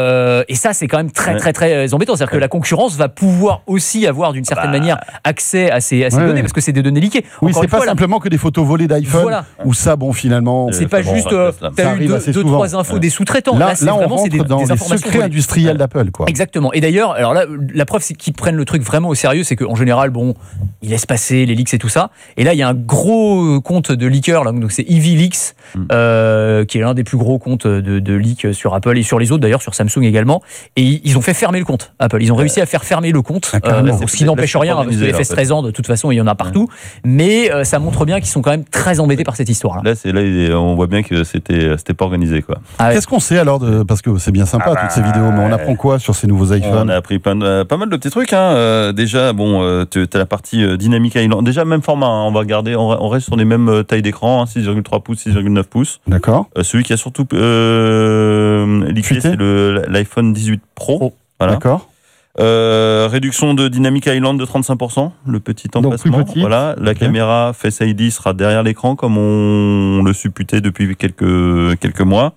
Et ça, c'est quand même très très très embêtant. C'est-à-dire que la concurrence va pouvoir aussi avoir, d'une certaine manière, accès à ces données, parce que c'est des données liquées. Oui, c'est pas simplement que des photos volées d'iPhone. Voilà. Ou ça, bon, finalement. C'est pas juste. T'as eu 2-3 infos des sous-traitants. Là, on rentre dans les secrets industriels d'Apple, quoi. Exactement. Et d'ailleurs, alors là, la preuve, c'est qu'ils prennent le truc vraiment au sérieux, c'est qu'en général, bon, ils laissent passer les leaks et tout ça. Et là, il y a un gros compte de leakers, là, donc c'est EVLeaks, qui est l'un des plus gros comptes de leaks sur Apple et sur les autres, d'ailleurs, sur Samsung également. Et ils ont fait fermer le compte, Apple. Ils ont réussi à faire fermer le compte, ce qui n'empêche rien, parce que les FS13 ans, de toute façon, il y en a partout. Mais ça montre bien qu'ils sont quand même très embêtés par cette histoire. Là, on voit bien que c'était pas organisé, quoi. Qu'est-ce qu'on sait alors parce que c'est bien sympa toutes ces vidéos, mais on apprend quoi sur ces nouveaux iPhones? On a appris pas mal de petits trucs. Hein. Déjà, bon, t'as la partie Dynamic Island. Déjà, même format. Hein. On va regarder. On reste sur les mêmes tailles d'écran, hein, 6,3 pouces, 6,9 pouces. D'accord. Celui qui a surtout leaké, c'est l'iPhone 18 Pro. Voilà. D'accord. Réduction de Dynamic Island de 35%, le petit emplacement. Donc plus petit. Voilà, la caméra Face ID sera derrière l'écran comme on le supputait depuis quelques mois.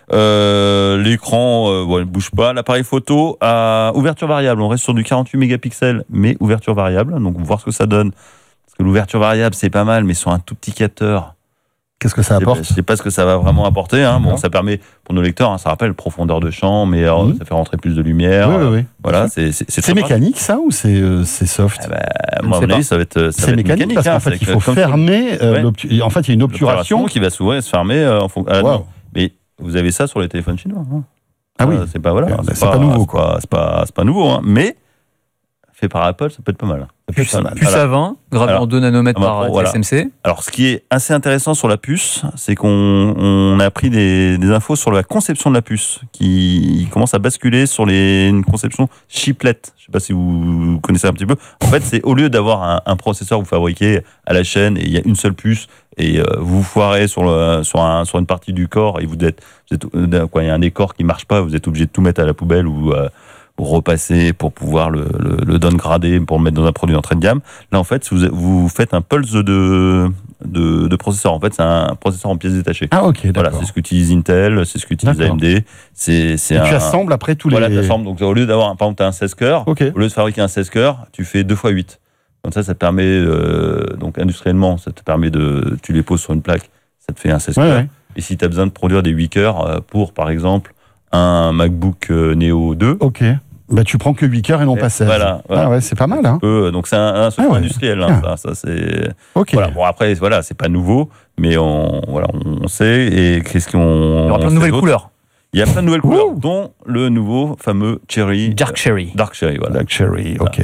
L'écran ne bouge pas. L'appareil photo à ouverture variable. On reste sur du 48 mégapixels, mais ouverture variable. Donc voir ce que ça donne. Parce que l'ouverture variable, c'est pas mal, mais sur un tout petit capteur. Qu'est-ce que ça apporte? Je sais pas ce que ça va vraiment apporter. Hein. Bon, ça permet pour nos lecteurs, hein, ça rappelle profondeur de champ, mais ça fait rentrer plus de lumière. Oui. Voilà, c'est mécanique ça ou c'est soft? Moi, à mon avis, ça va être mécanique parce qu'en fait, il faut fermer. En fait, il y a une obturation qui va s'ouvrir et se fermer. Mais vous avez ça sur les téléphones chinois. Hein. Ah oui. C'est pas pas nouveau, quoi. C'est pas nouveau, hein. Mais fait par Apple, ça peut être pas mal. Puce A20, gravé en 2 nanomètres par TSMC. Alors, ce qui est assez intéressant sur la puce, c'est qu'on a appris des infos sur la conception de la puce, qui commence à basculer sur une conception chiplet. Je ne sais pas si vous connaissez un petit peu. En fait, c'est au lieu d'avoir un processeur que vous fabriquez à la chaîne et il y a une seule puce et vous foirez sur une partie du corps et il y a un des corps qui ne marche pas, vous êtes obligé de tout mettre à la poubelle ou repasser pour pouvoir le downgrader, pour le mettre dans un produit d'entrée de gamme. Là, en fait, vous faites un pulse de processeur. En fait, c'est un processeur en pièces détachées. Ah, ok, d'accord. Voilà, c'est ce qu'utilise Intel, c'est ce qu'utilise AMD. Et tu assembles après tous les... Voilà, tu assembles. Donc, au lieu d'avoir, par exemple, tu as un 16 cœurs, au lieu de fabriquer un 16 cœurs, tu fais 2 x 8. Comme ça te permet, donc industriellement, ça te permet tu les poses sur une plaque, ça te fait un 16 cœurs. Ouais. Et si tu as besoin de produire des 8 cœurs pour, par exemple, un MacBook Neo 2. Ok. Bah, tu prends que 8 cœurs et non pas 16. Voilà. Ah ouais, c'est pas mal. Hein. Donc c'est un software industriel. Hein, ça c'est. Ok. Voilà. Bon après c'est pas nouveau, mais on sait et qu'est-ce qu'on. Il y aura plein de nouvelles couleurs. Il y a plein de nouvelles couleurs, dont le nouveau fameux Cherry. Dark Cherry. Dark Cherry, voilà. Dark Cherry, ok.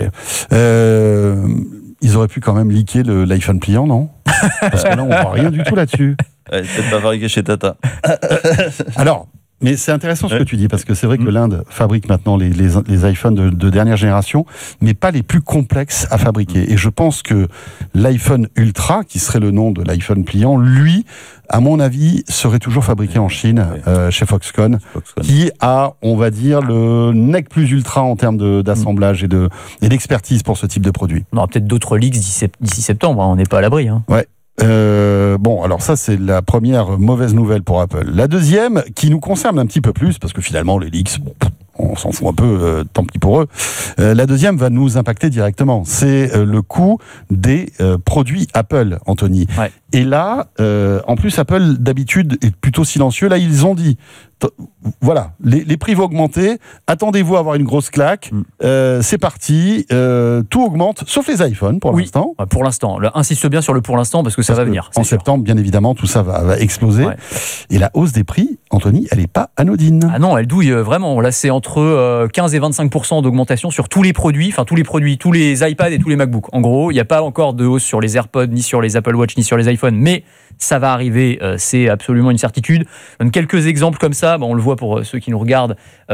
Ils auraient pu quand même leaker l'iPhone pliant, non? Parce que là, on voit rien du tout là-dessus. Peut-être pas fabriqué chez Tata. Alors. Mais c'est intéressant ce que tu dis, parce que c'est vrai que l'Inde fabrique maintenant les iPhones de dernière génération, mais pas les plus complexes à fabriquer. Et je pense que l'iPhone Ultra, qui serait le nom de l'iPhone pliant, lui, à mon avis, serait toujours fabriqué en Chine, chez Foxconn, qui a, on va dire, le nec plus ultra en termes d'assemblage et d'expertise pour ce type de produit. On aura peut-être d'autres leaks d'ici septembre, on n'est pas à l'abri. Hein. Ouais. Bon, alors ça, c'est la première mauvaise nouvelle pour Apple. La deuxième, qui nous concerne un petit peu plus, parce que finalement, les leaks, bon, on s'en fout un peu, tant pis pour eux. La deuxième va nous impacter directement. C'est le coût des produits Apple, Anthony. Ouais. Et là, en plus, Apple, d'habitude, est plutôt silencieux. Là, ils ont dit, voilà, les prix vont augmenter, attendez-vous à avoir une grosse claque, c'est parti, tout augmente, sauf les iPhones, pour l'instant. Ouais, pour l'instant. Insiste bien sur le pour l'instant, parce que ça va venir. En septembre, bien évidemment, tout ça va exploser. Ouais. Et la hausse des prix, Anthony, elle n'est pas anodine. Ah non, elle douille vraiment. Là, c'est entre 15 et 25% d'augmentation sur tous les produits, tous les iPads et tous les MacBooks. En gros, il n'y a pas encore de hausse sur les AirPods, ni sur les Apple Watch, ni sur les iPhones, mais ça va arriver, c'est absolument une certitude. Je donne quelques exemples comme ça, on le voit pour ceux qui nous regardent,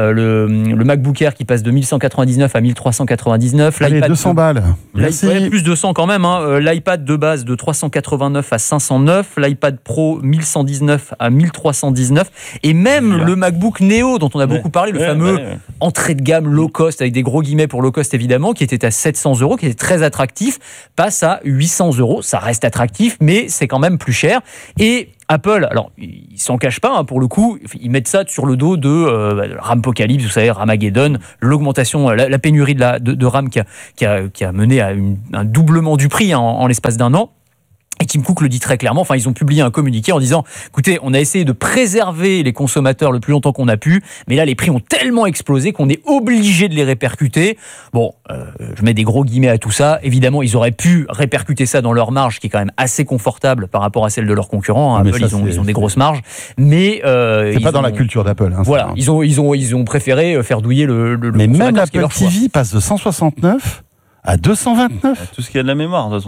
le MacBook Air qui passe de 1199 à 1399, Allez, 200 balles. Merci. Ouais, plus 200 quand même, hein. L'iPad de base de 389 à 509, l'iPad Pro 1119 à 1319, et même le MacBook Neo dont on a beaucoup parlé, le fameux entrée de gamme low cost, avec des gros guillemets pour low cost évidemment, qui était à 700 €, qui était très attractif, passe à 800 €. Ça reste attractif, mais c'est quand même plus cher. Et Apple, alors ils s'en cachent pas, hein, pour le coup, ils mettent ça sur le dos de Ramopocalypse, vous savez, Ramageddon, l'augmentation, la pénurie de RAM qui a mené à un doublement du prix, hein, en l'espace d'un an. Et Tim Cook le dit très clairement, ils ont publié un communiqué en disant, écoutez, on a essayé de préserver les consommateurs le plus longtemps qu'on a pu, mais là les prix ont tellement explosé qu'on est obligé de les répercuter. Bon, je mets des gros guillemets à tout ça. Évidemment, ils auraient pu répercuter ça dans leur marge, qui est quand même assez confortable par rapport à celle de leurs concurrents. Apple, ça, ils ont des grosses marges, mais c'est pas dans la culture d'Apple. Hein, voilà, ils ont préféré faire douiller le mais même l'Apple TV passe de 169 à 229. Tout ce qui a de la mémoire, de toute façon,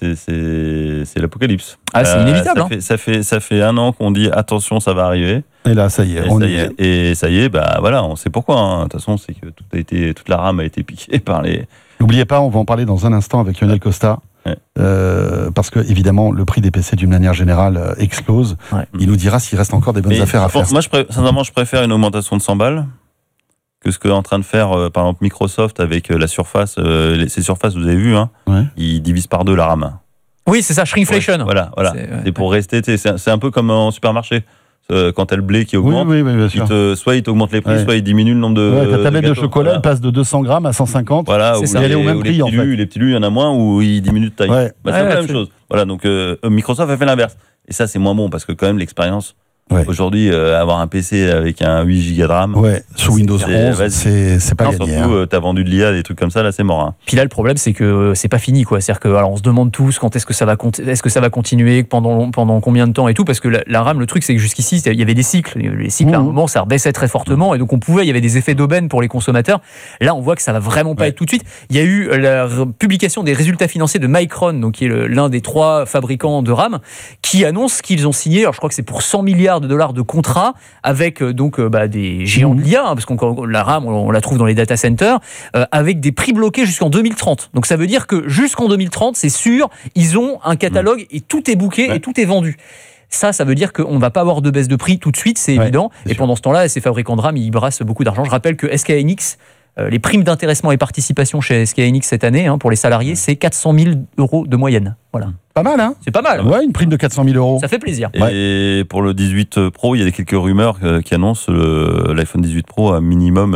c'est l'apocalypse. Ah, c'est inévitable. Ça fait un an qu'on dit attention, ça va arriver. Et là, ça y est, Et ça y est, voilà, on sait pourquoi. Hein. De toute façon, c'est que toute la RAM a été piquée par les. N'oubliez pas, on va en parler dans un instant avec Lionel Costa. Ouais. Parce que évidemment le prix des PC d'une manière générale explose. Ouais. Il nous dira s'il reste encore des bonnes affaires à faire. Moi, sincèrement, je préfère une augmentation de 100 balles que ce qu'est en train de faire, par exemple, Microsoft avec la Surface. Ces Surfaces, vous avez vu, hein, ils divisent par 2 la RAM. Oui, c'est ça, shrinkflation. Ouais, voilà. C'est pour rester. C'est un peu comme en supermarché. Quand t'as le blé qui augmente, bien sûr. soit il t'augmente les prix, soit il diminue le nombre de. Ta tablette de chocolat, elle passe de 200 grammes à 150. Voilà, c'est ça. Elle est au même prix, en fait. Les petits lus, il y en a moins, où il diminue de taille. Ouais. C'est la même chose. Voilà, donc Microsoft a fait l'inverse. Et ça, c'est moins bon, parce que quand même, l'expérience. Aujourd'hui, avoir un PC avec un 8 Go de RAM. Sous Windows 11, c'est pas gagné. Surtout, t'as vendu de l'IA, des trucs comme ça, là, c'est mort. Hein. Puis là, le problème, c'est que c'est pas fini, quoi. C'est-à-dire que, alors, on se demande tous quand est-ce que ça va continuer, pendant combien de temps et tout, parce que la RAM, le truc, c'est que jusqu'ici, il y avait des cycles. Les cycles, à un moment, ça rebaissait très fortement, et donc il y avait des effets d'aubaine pour les consommateurs. Là, on voit que ça va vraiment pas être tout de suite. Il y a eu la publication des résultats financiers de Micron, donc qui est l'un des 3 fabricants de RAM, qui annonce qu'ils ont signé, alors je crois que c'est pour 100 milliards de dollars de contrats avec des géants de l'IA, hein, parce que la RAM, on la trouve dans les data centers, avec des prix bloqués jusqu'en 2030. Donc ça veut dire que jusqu'en 2030, c'est sûr, ils ont un catalogue et tout est booké et tout est vendu. Ça veut dire qu'on ne va pas avoir de baisse de prix tout de suite, c'est évident. Et pendant ce temps-là, ces fabricants de RAM, ils brassent beaucoup d'argent. Je rappelle que SK hynix, les primes d'intéressement et participation chez SK hynix cette année, hein, pour les salariés, c'est 400 000 € de moyenne. Voilà. Pas mal, hein? C'est pas mal. Ouais, une prime de 400 000 €. Ça fait plaisir. Et pour le 18 Pro, il y a quelques rumeurs qui annoncent l'iPhone 18 Pro à minimum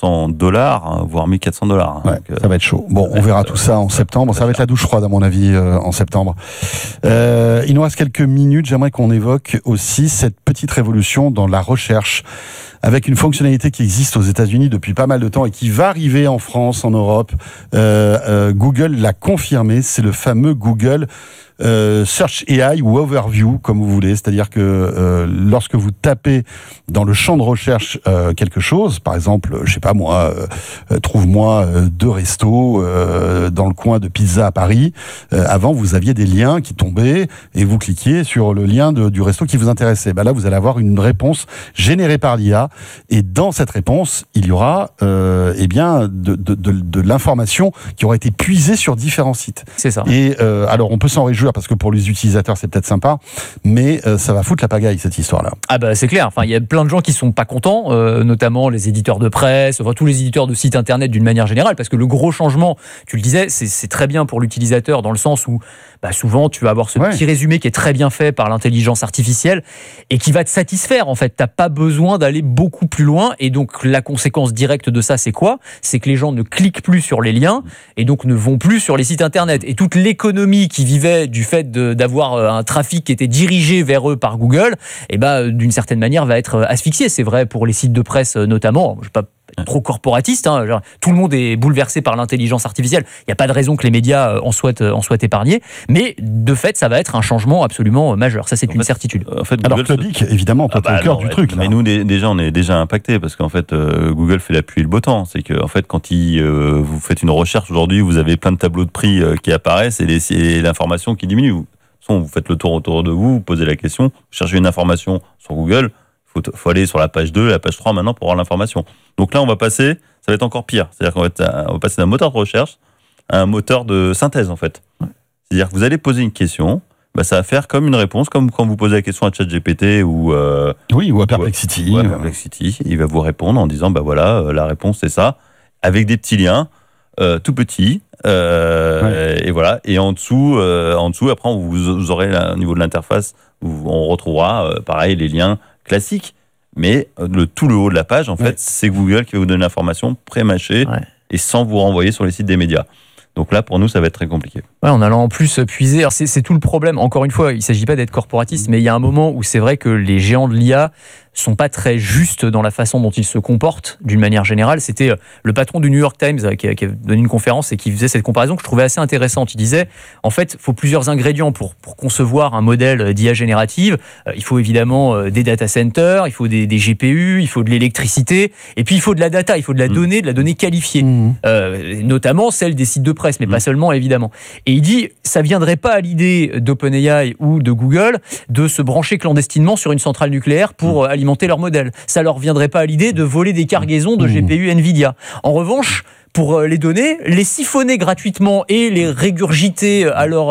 $1,300, voire $1,400. Ouais, donc, ça va être chaud. Bon, on verra tout ça en septembre. Ça va être la douche froide, à mon avis, en septembre. Il nous reste quelques minutes. J'aimerais qu'on évoque aussi cette petite révolution dans la recherche, avec une fonctionnalité qui existe aux États-Unis depuis pas mal de temps et qui va arriver en France, en Europe. Google l'a confirmé. C'est le fameux Google Search AI ou Overview, comme vous voulez, c'est-à-dire que lorsque vous tapez dans le champ de recherche quelque chose, par exemple, je sais pas moi, trouve-moi 2 restos dans le coin de pizza à Paris. Avant, vous aviez des liens qui tombaient et vous cliquiez sur le lien du resto qui vous intéressait. Là, vous allez avoir une réponse générée par l'IA médias. Et dans cette réponse, il y aura de l'information qui aura été puisée sur différents sites. C'est ça. Et alors, on peut s'en réjouir parce que pour les utilisateurs, c'est peut-être sympa, mais ça va foutre la pagaille, cette histoire-là. Ah bah c'est clair. Enfin, il y a plein de gens qui sont pas contents, notamment les éditeurs de presse, enfin tous les éditeurs de sites internet d'une manière générale, parce que le gros changement, tu le disais, c'est très bien pour l'utilisateur dans le sens où souvent tu vas avoir ce petit résumé qui est très bien fait par l'intelligence artificielle et qui va te satisfaire en fait. T'as pas besoin d'aller beaucoup plus loin et donc la conséquence directe de ça c'est quoi ? C'est que les gens ne cliquent plus sur les liens et donc ne vont plus sur les sites internet. Et toute l'économie qui vivait du fait d'avoir un trafic qui était dirigé vers eux par Google, d'une certaine manière va être asphyxiée. C'est vrai pour les sites de presse notamment. Je ne vais pas être trop corporatiste, genre, tout le monde est bouleversé par l'intelligence artificielle. Il n'y a pas de raison que les médias en soient épargnés, mais de fait, ça va être un changement absolument majeur. Ça, c'est une certitude. En fait, alors Clubic, évidemment, toi, t'es au cœur du truc. Mais nous, déjà, on est déjà impactés parce qu'en fait, Google fait la pluie et le beau temps. C'est que, en fait, quand vous faites une recherche aujourd'hui, vous avez plein de tableaux de prix qui apparaissent et l'information qui diminue. Vous faites le tour autour de vous, vous posez la question, vous cherchez une information sur Google, faut aller sur la page 2, la page 3 maintenant pour avoir l'information. Donc là, ça va être encore pire. C'est-à-dire qu'on va passer d'un moteur de recherche à un moteur de synthèse, en fait. C'est-à-dire que vous allez poser une question, ça va faire comme une réponse, comme quand vous posez la question à ChatGPT ou à Perplexity. Perplexity. Il va vous répondre en disant, la réponse c'est ça, avec des petits liens, tout petits, et voilà. Et en dessous, après, vous aurez au niveau de l'interface, on retrouvera, pareil, les liens classiques, mais tout le haut de la page, en fait, c'est Google qui va vous donner l'information pré-mâchée et sans vous renvoyer sur les sites des médias. Donc là, pour nous, ça va être très compliqué. En allant en plus puiser, alors c'est tout le problème. Encore une fois, il ne s'agit pas d'être corporatiste, mais il y a un moment où c'est vrai que les géants de l'IA sont pas très justes dans la façon dont ils se comportent d'une manière générale. C'était le patron du New York Times qui a donné une conférence et qui faisait cette comparaison que je trouvais assez intéressante. Il disait, en fait, il faut plusieurs ingrédients pour concevoir un modèle d'IA générative. Il faut évidemment des data centers, il faut des GPU, il faut de l'électricité, et puis il faut de la data, il faut de la donnée qualifiée, notamment celle des sites de presse, mais pas seulement, évidemment. Et il dit, ça viendrait pas à l'idée d'OpenAI ou de Google de se brancher clandestinement sur une centrale nucléaire pour alimenter leur modèle. Ça leur viendrait pas à l'idée de voler des cargaisons de GPU Nvidia. En revanche, pour les données, les siphonner gratuitement et les régurgiter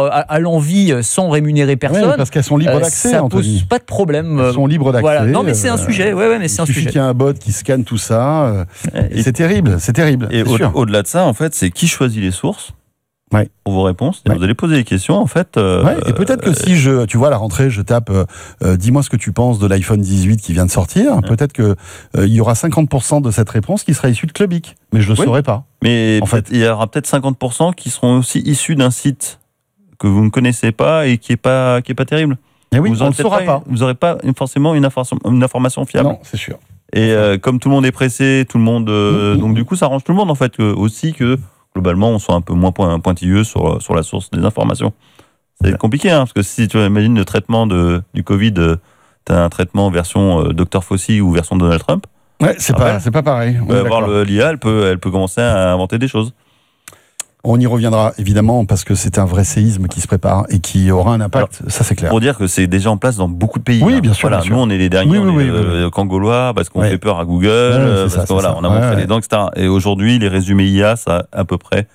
à l'envie sans rémunérer personne. Parce qu'elles sont libres d'accès, ça Anthony. pose pas de problème. Elles sont libres d'accès. Voilà. Non, mais c'est un sujet. Mais c'est un sujet. Il suffit qu'il y ait un bot qui scanne tout ça. C'est terrible. Et au-delà de ça, en fait, c'est qui choisit les sources pour vos réponses. Vous allez poser des questions, en fait. Et peut-être que si tu vois, à la rentrée, je tape dis-moi ce que tu penses de l'iPhone 18 qui vient de sortir, peut-être qu'il y aura 50% de cette réponse qui sera issue de Clubic. Mais je ne le saurais pas. Mais en fait, il y aura peut-être 50% qui seront aussi issus d'un site que vous ne connaissez pas et qui est pas terrible. Et oui, on ne le saura pas. Vous n'aurez pas forcément une information fiable. Non, c'est sûr. Et comme tout le monde est pressé, donc du coup, ça arrange tout le monde, en fait, aussi que globalement, on soit un peu moins pointilleux sur la source des informations. C'est compliqué, parce que si tu imagines le traitement du Covid, tu as un traitement version Dr Fauci ou version Donald Trump. C'est pas pareil. L'IA, elle peut commencer à inventer des choses. On y reviendra, évidemment, parce que c'est un vrai séisme qui se prépare et qui aura un impact, ça c'est clair. Pour dire que c'est déjà en place dans beaucoup de pays. Oui, bien sûr. Voilà, nous, on est les derniers, Cangolois, parce qu'on fait peur à Google, on a montré les dents, etc. Et aujourd'hui, les résumés IA, ça à peu près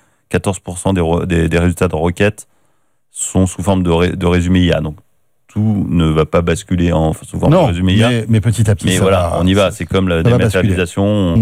14% des résultats de requêtes sont sous forme de résumés IA. Donc, tout ne va pas basculer sous forme de résumé IA. Mais petit à petit, mais voilà, on y va. C'est comme la dématérialisation.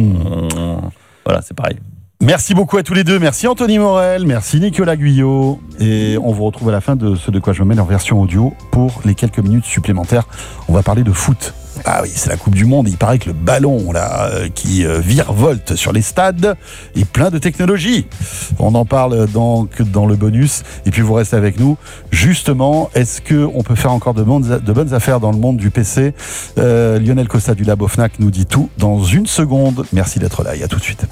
Voilà, c'est pareil. Merci beaucoup à tous les deux. Merci Anthony Morel, merci Nicolas Guyot. Et on vous retrouve à la fin de ce De quoi je me mêle en version audio pour les quelques minutes supplémentaires. On va parler de foot. Ah oui, c'est la Coupe du Monde. Il paraît que le ballon là qui virevolte sur les stades est plein de technologie. On en parle donc dans le bonus. Et puis vous restez avec nous. Justement, est-ce qu'on peut faire encore de bonnes affaires dans le monde du PC? Lionel Costa du Labo Fnac nous dit tout dans une seconde. Merci d'être là et à tout de suite.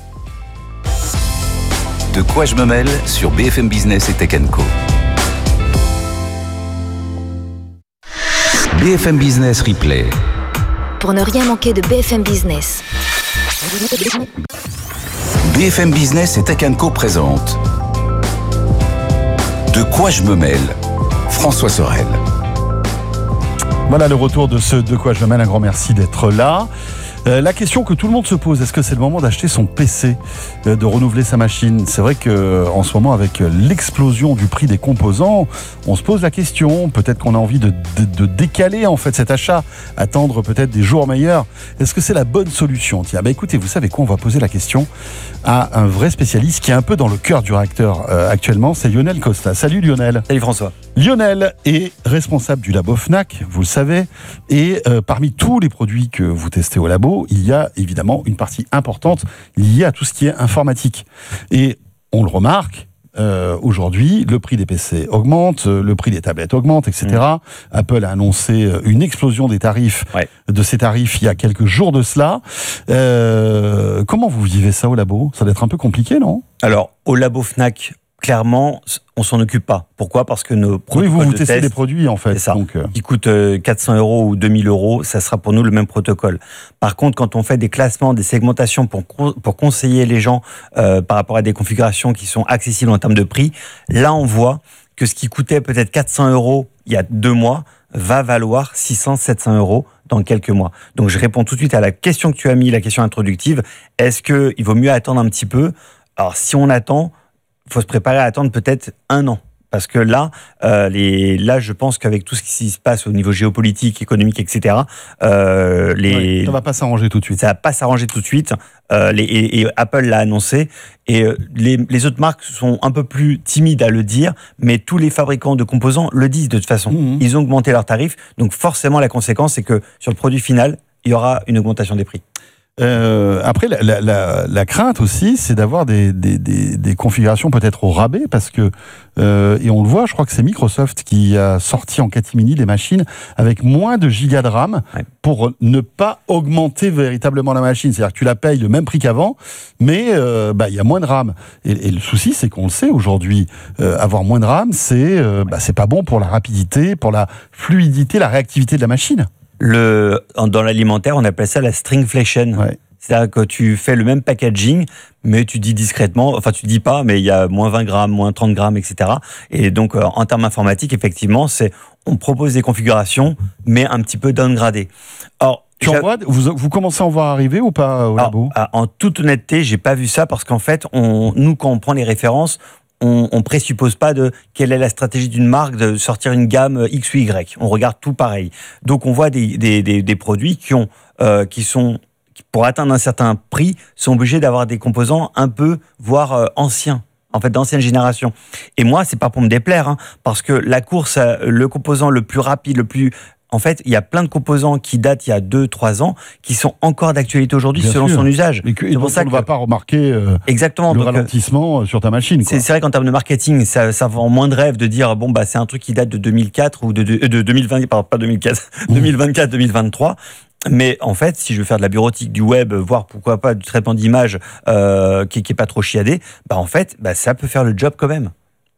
De quoi je me mêle sur BFM Business et Tech & Co. BFM Business Replay. Pour ne rien manquer de BFM Business. BFM Business et Tech & Co présente De quoi je me mêle, François Sorel. Voilà le retour de ce De quoi je me mêle. Un grand merci d'être là. La question que tout le monde se pose, est-ce que c'est le moment d'acheter son PC, de renouveler sa machine? C'est vrai qu'en ce moment, avec l'explosion du prix des composants, on se pose la question. Peut-être qu'on a envie de décaler en fait cet achat, attendre peut-être des jours meilleurs. Est-ce que c'est la bonne solution? Tiens, écoutez, vous savez quoi? On va poser la question à un vrai spécialiste qui est un peu dans le cœur du réacteur actuellement. C'est Lionel Costa. Salut Lionel. Salut François. Lionel est responsable du labo Fnac, vous le savez, et parmi tous les produits que vous testez au labo, il y a évidemment une partie importante liée à tout ce qui est informatique. Et on le remarque, aujourd'hui, le prix des PC augmente, le prix des tablettes augmente, etc. Apple a annoncé une explosion des tarifs, de ces tarifs il y a quelques jours de cela. Comment vous vivez ça au labo? Ça doit être un peu compliqué, non? Alors, au labo Fnac, clairement, on s'en occupe pas. Pourquoi? Parce que nos produits. Oui, vous testez des produits, en fait. C'est ça. Donc, qui coûtent 400 € ou 2000 €, ça sera pour nous le même protocole. Par contre, quand on fait des classements, des segmentations pour conseiller les gens par rapport à des configurations qui sont accessibles en termes de prix, là, on voit que ce qui coûtait peut-être 400 € il y a 2 mois va valoir 600-700 € dans quelques mois. Donc, je réponds tout de suite à la question que tu as mis, la question introductive. Est-ce qu'il vaut mieux attendre un petit peu? Alors, si on attend, il faut se préparer à attendre peut-être 1 an. Parce que là, je pense qu'avec tout ce qui se passe au niveau géopolitique, économique, etc., ça va pas s'arranger tout de suite. Ça va pas s'arranger tout de suite. Et Apple l'a annoncé. Et les autres marques sont un peu plus timides à le dire, mais tous les fabricants de composants le disent de toute façon. Ils ont augmenté leurs tarifs. Donc forcément, la conséquence, c'est que sur le produit final, il y aura une augmentation des prix. Après, la crainte aussi, c'est d'avoir des configurations peut-être au rabais, parce que, et on le voit, je crois que c'est Microsoft qui a sorti en catimini des machines avec moins de gigas de RAM pour ne pas augmenter véritablement la machine. C'est-à-dire que tu la payes le même prix qu'avant, mais il y a moins de RAM. Et le souci, c'est qu'on le sait aujourd'hui, avoir moins de RAM, c'est pas bon pour la rapidité, pour la fluidité, la réactivité de la machine. Dans l'alimentaire, on appelle ça la stringflation. C'est-à-dire que tu fais le même packaging, mais tu dis discrètement, enfin tu dis pas, mais il y a moins 20 grammes, moins 30 grammes, etc. Et donc, en termes informatiques, effectivement, on propose des configurations, mais un petit peu downgradées. Or, vous commencez à en voir arriver ou pas au labo? En toute honnêteté, j'ai pas vu ça parce qu'en fait, nous, quand on prend les références, on présuppose pas de quelle est la stratégie d'une marque de sortir une gamme X ou Y. On regarde tout pareil. Donc on voit des produits qui sont pour atteindre un certain prix sont obligés d'avoir des composants un peu voire anciens. En fait, d'ancienne génération. Et moi, c'est pas pour me déplaire, parce que la course, le composant le plus rapide, en fait, il y a plein de composants qui datent il y a 2-3 ans, qui sont encore d'actualité aujourd'hui selon son usage. Et pour ça qu'on ne va pas remarquer le ralentissement sur ta machine. C'est vrai qu'en termes de marketing, ça vend moins de rêve de dire c'est un truc qui date de 2004 ou de 2020, pardon, pas 2004, 2024, 2023. Mais en fait, si je veux faire de la bureautique, du web, voire pourquoi pas du traitement d'image qui est pas trop chiadé, en fait, ça peut faire le job quand même.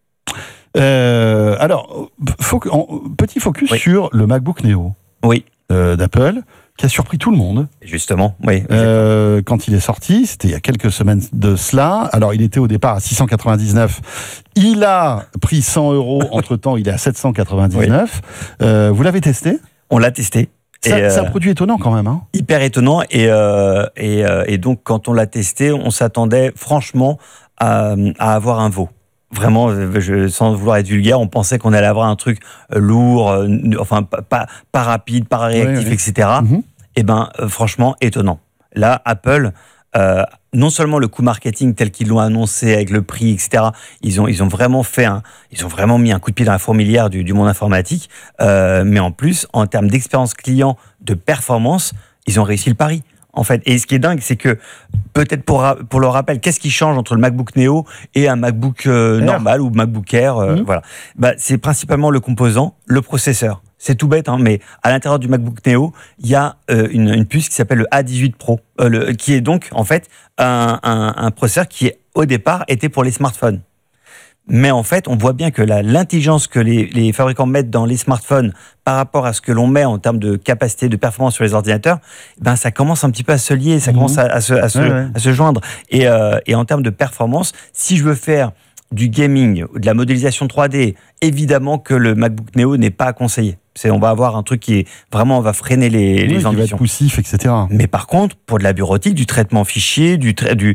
Alors, petit focus sur le MacBook Neo d'Apple, qui a surpris tout le monde. Justement, oui. Quand il est sorti, c'était il y a quelques semaines de cela. Alors, il était au départ à 699. Il a pris 100 €. Entre-temps, il est à 799. Vous l'avez testé? On l'a testé. C'est un produit étonnant quand même. Hyper étonnant. Et donc, quand on l'a testé, on s'attendait franchement à avoir un veau. Vraiment, sans vouloir être vulgaire, on pensait qu'on allait avoir un truc lourd, enfin pas rapide, pas réactif, etc. Et franchement, étonnant. Là, Apple, non seulement le coût marketing tel qu'ils l'ont annoncé avec le prix, etc. Ils ont vraiment mis un coup de pied dans la fourmilière du monde informatique. Mais en plus, en termes d'expérience client, de performance, ils ont réussi le pari. En fait, et ce qui est dingue, c'est que peut-être pour le rappel, qu'est-ce qui change entre le MacBook Neo et un MacBook normal ou MacBook Air, voilà. C'est principalement le composant, le processeur. C'est tout bête, mais à l'intérieur du MacBook Neo, il y a une puce qui s'appelle le A18 Pro, qui est donc en fait un processeur qui au départ était pour les smartphones. Mais en fait, on voit bien que l'intelligence que les fabricants mettent dans les smartphones par rapport à ce que l'on met en termes de capacité de performance sur les ordinateurs, ça commence un petit peu à se lier, ça commence à se joindre. Et en termes de performance, si je veux faire du gaming, de la modélisation 3D, évidemment que le MacBook Neo n'est pas à conseiller. On va avoir un truc qui est vraiment, on va freiner les qui va ambitions. être poussif, etc. Mais par contre, pour de la bureautique, du traitement fichier, de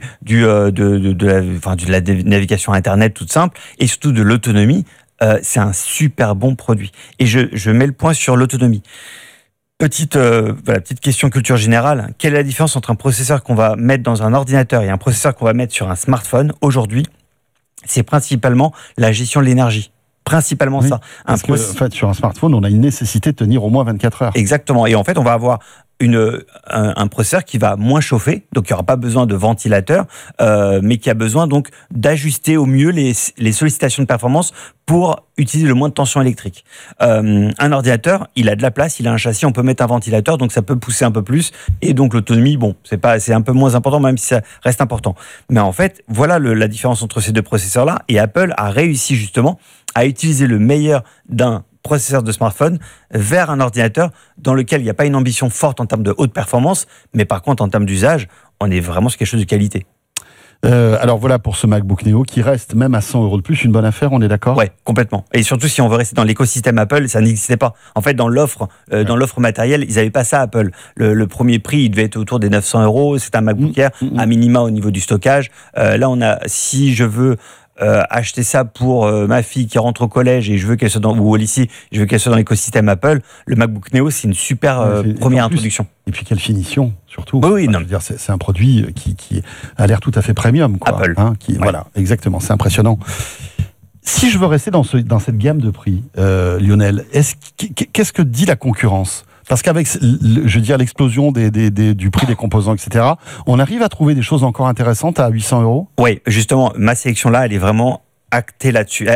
la navigation Internet toute simple, et surtout de l'autonomie, c'est un super bon produit. Et je mets le point sur l'autonomie. Petite question culture générale. Quelle est la différence entre un processeur qu'on va mettre dans un ordinateur et un processeur qu'on va mettre sur un smartphone aujourd'hui? C'est principalement la gestion de l'énergie. Principalement ça. Parce que, en fait, sur un smartphone, on a une nécessité de tenir au moins 24 heures. Exactement. Et en fait, on va avoir un processeur qui va moins chauffer, donc il n'y aura pas besoin de ventilateur, mais qui a besoin donc d'ajuster au mieux les sollicitations de performance pour utiliser le moins de tension électrique. Un ordinateur, il a de la place, il a un châssis, on peut mettre un ventilateur, donc ça peut pousser un peu plus, et donc l'autonomie, c'est un peu moins important, même si ça reste important. Mais en fait, voilà la différence entre ces deux processeurs-là, et Apple a réussi justement à utiliser le meilleur d'un processeur de smartphone vers un ordinateur dans lequel il n'y a pas une ambition forte en termes de haute performance, mais par contre en termes d'usage, on est vraiment sur quelque chose de qualité. Alors voilà pour ce MacBook Neo qui reste même à 100 € de plus une bonne affaire, on est d'accord ? Ouais, complètement. Et surtout si on veut rester dans l'écosystème Apple, ça n'existait pas. En fait, dans l'offre matérielle, ils n'avaient pas ça Apple. Le premier prix, il devait être autour des 900 €. C'est un MacBook Air à minima au niveau du stockage. Là, si je veux acheter ça pour ma fille qui rentre au collège et je veux qu'elle soit ou au lycée, je veux qu'elle soit dans l'écosystème Apple, le MacBook Neo c'est une super première introduction. Et puis quelle finition surtout. Oui, je veux dire, c'est un produit qui a l'air tout à fait premium, quoi. Apple. Voilà, exactement, c'est impressionnant. Si je veux rester dans cette gamme de prix, Lionel, qu'est-ce que dit la concurrence ? Parce qu'avec, je veux dire, l'explosion du prix des composants, etc., on arrive à trouver des choses encore intéressantes à 800 €. Oui, justement, ma sélection-là, elle est vraiment axée là-dessus.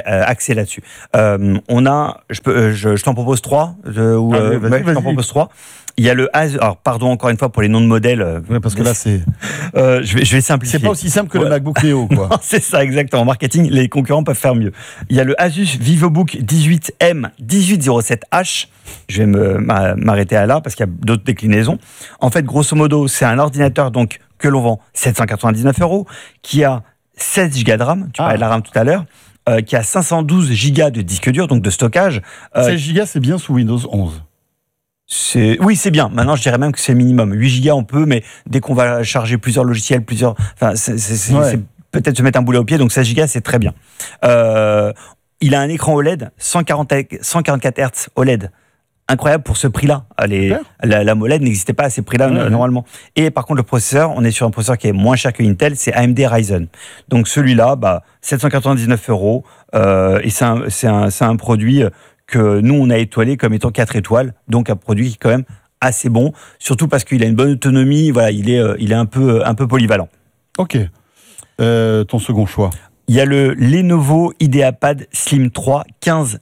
Je t'en propose 3. Je t'en propose 3. Il y a le Asus. Alors, pardon encore une fois pour les noms de modèles. Oui, parce que là, c'est. Je vais simplifier. C'est pas aussi simple que le MacBook Neo, quoi. Non, c'est ça, exactement. En marketing, les concurrents peuvent faire mieux. Il y a le Asus VivoBook 18M 1807H. Je vais m'arrêter à là parce qu'il y a d'autres déclinaisons. En fait, grosso modo, c'est un ordinateur donc que l'on vend 799 €, qui a 16 Go de RAM. Tu parlais de la RAM tout à l'heure. Qui a 512 Go de disque dur, donc de stockage. 16 Go, c'est bien sous Windows 11. Oui, c'est bien. Maintenant, je dirais même que c'est le minimum. 8 Go, on peut, mais dès qu'on va charger plusieurs logiciels, c'est peut-être se mettre un boulet au pied. Donc 16 Go, c'est très bien. Il a un écran OLED, 144 Hz OLED. Incroyable pour ce prix-là. La MOLED n'existait pas à ces prix-là normalement. Et par contre, le processeur, on est sur un processeur qui est moins cher que Intel, c'est AMD Ryzen. Donc celui-là, 799 €. Et c'est un produit que nous, on a étoilé comme étant 4 étoiles. Donc un produit qui est quand même assez bon, surtout parce qu'il a une bonne autonomie. Voilà, il est un peu polyvalent. Ok. Ton second choix. Il y a le Lenovo IdeaPad Slim 3 15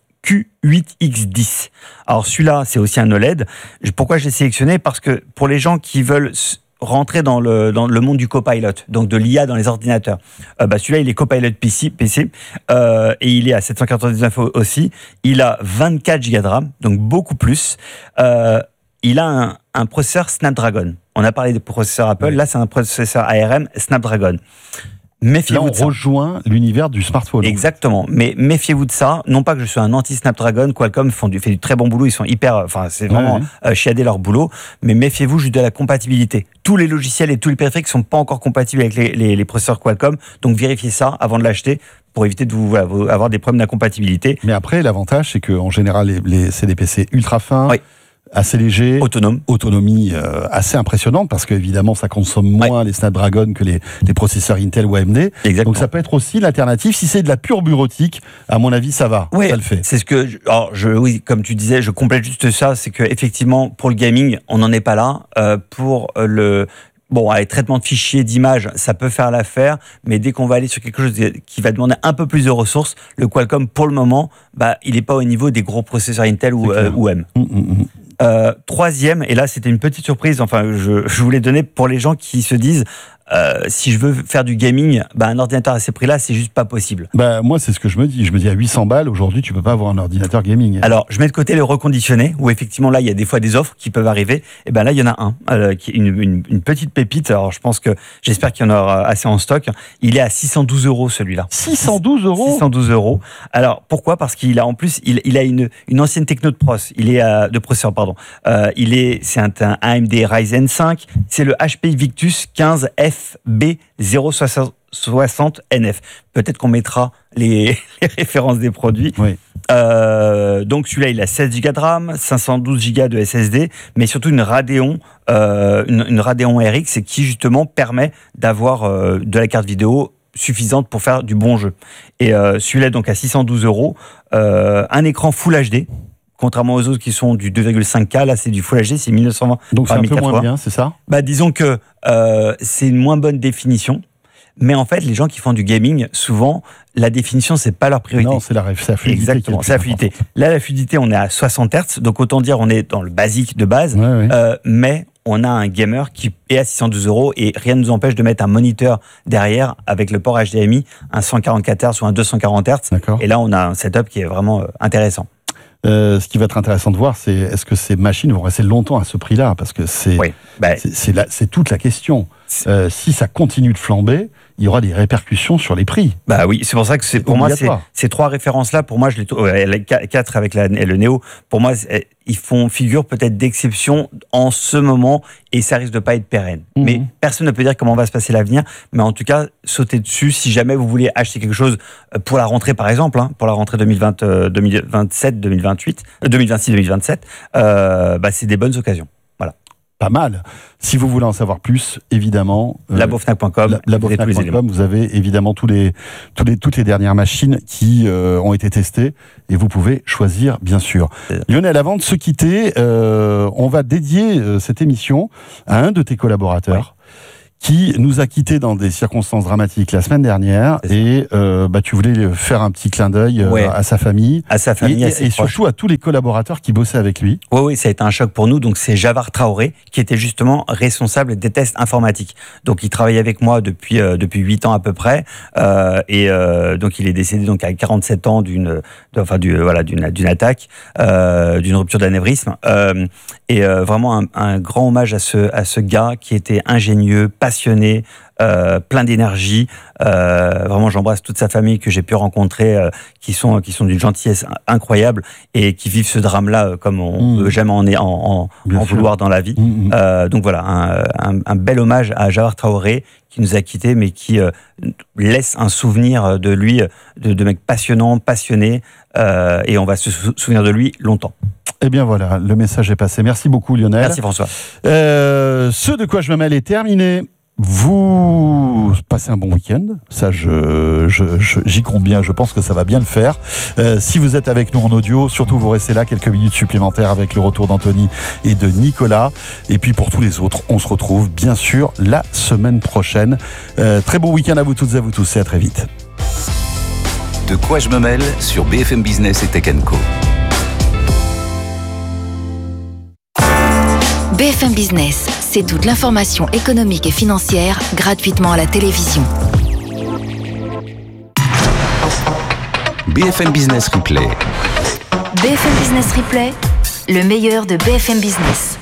Q8X10. Alors celui-là, c'est aussi un OLED. Pourquoi je l'ai sélectionné ? Parce que pour les gens qui veulent rentrer dans le monde du Copilot, donc de l'IA dans les ordinateurs, celui-là, il est Copilot PC et il est à 799 € aussi. Il a 24 Go de RAM, donc beaucoup plus. Il a un processeur Snapdragon. On a parlé des processeurs Apple, là c'est un processeur ARM Snapdragon. Méfiez-vous là, on rejoint l'univers du smartphone. Exactement. Mais méfiez-vous de ça. Non pas que je sois un anti-Snapdragon. Qualcomm fait du très bon boulot. Ils sont c'est vraiment chiadé leur boulot. Mais méfiez-vous juste de la compatibilité. Tous les logiciels et tous les périphériques ne sont pas encore compatibles avec les processeurs Qualcomm. Donc vérifiez ça avant de l'acheter pour éviter de vous avoir des problèmes d'incompatibilité. Mais après, l'avantage, c'est qu'en général, c'est des PC ultra fins. Oui. Assez léger, autonomie assez impressionnante parce qu'évidemment ça consomme moins les Snapdragon que les processeurs Intel ou AMD. Exactement. Donc ça peut être aussi l'alternative. Si c'est de la pure bureautique, à mon avis ça va, ça le fait. C'est ce que oui, comme tu disais, je complète juste ça, c'est que effectivement pour le gaming on n'en est pas là. Pour les traitements de fichiers, d'images, ça peut faire l'affaire, mais dès qu'on va aller sur quelque chose qui va demander un peu plus de ressources, le Qualcomm pour le moment, il n'est pas au niveau des gros processeurs Intel ou M. Troisième, et là c'était une petite surprise, je voulais donner pour les gens qui se disent si je veux faire du gaming, un ordinateur à ces prix-là, c'est juste pas possible. Moi, c'est ce que je me dis. Je me dis, à 800 balles, aujourd'hui, tu peux pas avoir un ordinateur gaming. Alors, je mets de côté le reconditionné, où effectivement, là, il y a des fois des offres qui peuvent arriver. Et là, il y en a un, qui est une petite pépite. Alors, j'espère qu'il y en aura assez en stock. Il est à 612 €, celui-là. 612 €? 612 €. Alors, pourquoi? Parce qu'il a, en plus, il a une ancienne techno de processeur, pardon. C'est un AMD Ryzen 5. C'est le HP Victus 15 FB060NF. Peut-être qu'on mettra les références des produits. Oui. Donc celui-là, il a 16 Go de RAM, 512 Go de SSD, mais surtout une Radeon RX qui justement permet d'avoir de la carte vidéo suffisante pour faire du bon jeu. Et celui-là, donc à 612 €, un écran Full HD. Contrairement aux autres qui sont du 2,5K, là c'est du Full HD, c'est 1920 donc c'est par un peu 1080. moins bien, c'est ça? Disons que c'est une moins bonne définition, mais en fait les gens qui font du gaming, souvent la définition c'est pas leur priorité. Non, c'est la fluidité. Exactement, c'est la fluidité. Là la fluidité, on est à 60 Hz, donc autant dire on est dans le basique de base, mais on a un gamer qui est à 612 € et rien ne nous empêche de mettre un moniteur derrière avec le port HDMI, un 144 Hz ou un 240 Hz. D'accord. Et là on a un setup qui est vraiment intéressant. Ce qui va être intéressant de voir, c'est est-ce que ces machines vont rester longtemps à ce prix-là? Parce que c'est toute la question. Si ça continue de flamber, il y aura des répercussions sur les prix. Oui, c'est pour ça que pour moi, ces trois références-là, pour moi, les 4 avec le Neo, pour moi, ils font figure peut-être d'exception en ce moment et ça risque de pas être pérenne. Mais personne ne peut dire comment va se passer l'avenir. Mais en tout cas, sautez dessus si jamais vous voulez acheter quelque chose pour la rentrée, par exemple, pour la rentrée 2026-2027, c'est des bonnes occasions. Voilà. Pas mal. Si vous voulez en savoir plus, évidemment, labofnac.com, vous avez évidemment toutes les dernières machines qui ont été testées et vous pouvez choisir, bien sûr. Lionel, avant de se quitter, on va dédier cette émission à un de tes collaborateurs. Qui nous a quittés dans des circonstances dramatiques la semaine dernière et tu voulais faire un petit clin d'œil à sa famille, à ses proches. Et surtout à tous les collaborateurs qui bossaient avec lui. Oui, ça a été un choc pour nous. Donc c'est Javar Traoré qui était justement responsable des tests informatiques. Donc il travaillait avec moi depuis 8 ans à peu près donc il est décédé donc à 47 ans d'une attaque, d'une rupture d'anévrisme vraiment un grand hommage à ce gars qui était ingénieux, passionné, plein d'énergie. Vraiment, j'embrasse toute sa famille que j'ai pu rencontrer, qui sont d'une gentillesse incroyable et qui vivent ce drame-là comme on ne peut jamais en vouloir dans la vie. Donc voilà, un bel hommage à Javar Traoré qui nous a quittés, mais qui laisse un souvenir de lui, de mec passionnant, passionné, et on va se souvenir de lui longtemps. Eh bien voilà, le message est passé. Merci beaucoup Lionel. Merci François. Ce de quoi je me mêle est terminé. Vous passez un bon week-end, ça j'y compte bien, je pense que ça va bien le faire. Si vous êtes avec nous en audio, surtout vous restez là quelques minutes supplémentaires avec le retour d'Anthony et de Nicolas. Et puis pour tous les autres, on se retrouve bien sûr la semaine prochaine. Très bon week-end à vous toutes et à vous tous et à très vite. De quoi je me mêle sur BFM Business et Tech & Co. BFM Business, c'est toute l'information économique et financière gratuitement à la télévision. BFM Business Replay. BFM Business Replay, le meilleur de BFM Business.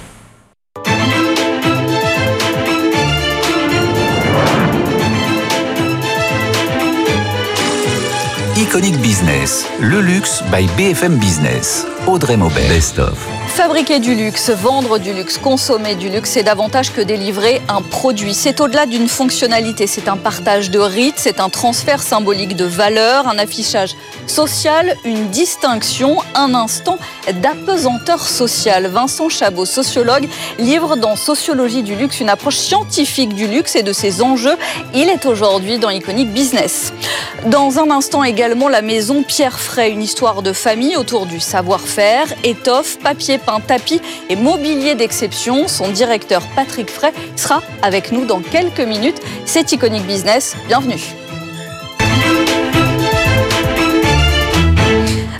Iconic Business, le luxe by BFM Business. Audrey Maubert. Best of. Fabriquer du luxe, vendre du luxe, consommer du luxe, c'est davantage que délivrer un produit. C'est au-delà d'une fonctionnalité, c'est un partage de rites, c'est un transfert symbolique de valeurs, un affichage social, une distinction, un instant d'apesanteur sociale. Vincent Chabot, sociologue, livre dans Sociologie du luxe une approche scientifique du luxe et de ses enjeux. Il est aujourd'hui dans Iconic Business. Dans un instant également, la maison Pierre Fray, une histoire de famille autour du savoir-faire, étoffe, papier peint, tapis et mobilier d'exception. Son directeur Patrick Fray sera avec nous dans quelques minutes. C'est Iconic Business, bienvenue.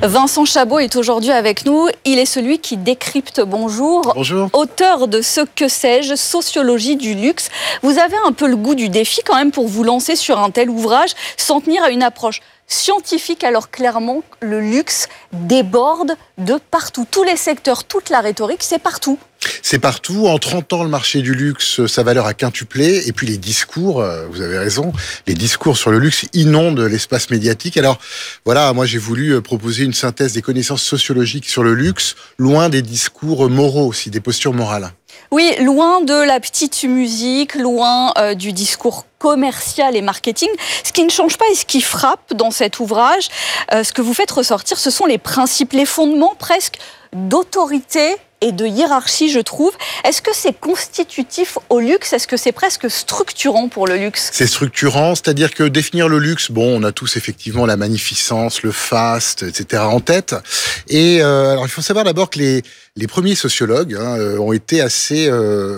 Vincent Chabot est aujourd'hui avec nous. Il est celui qui décrypte. Bonjour. Bonjour. Auteur de Ce que sais-je, sociologie du luxe. Vous avez un peu le goût du défi quand même pour vous lancer sur un tel ouvrage sans tenir à une approche scientifique, alors clairement le luxe déborde de partout. Tous les secteurs, toute la rhétorique, c'est partout. C'est partout. En 30 ans, le marché du luxe, sa valeur a quintuplé. Et puis les discours, vous avez raison, les discours sur le luxe inondent l'espace médiatique. Alors voilà, moi j'ai voulu proposer une synthèse des connaissances sociologiques sur le luxe, loin des discours moraux aussi, des postures morales. Oui, loin de la petite musique, loin du discours commercial et marketing. Ce qui ne change pas et ce qui frappe dans cet ouvrage, ce que vous faites ressortir, ce sont les principes, les fondements presque d'autorité et de hiérarchie, je trouve. Est-ce que c'est constitutif au luxe ? Est-ce que c'est presque structurant pour le luxe ? C'est structurant, c'est-à-dire que définir le luxe, bon, on a tous effectivement la magnificence, le faste, etc. en tête. Et alors, il faut savoir d'abord que les premiers sociologues ont été assez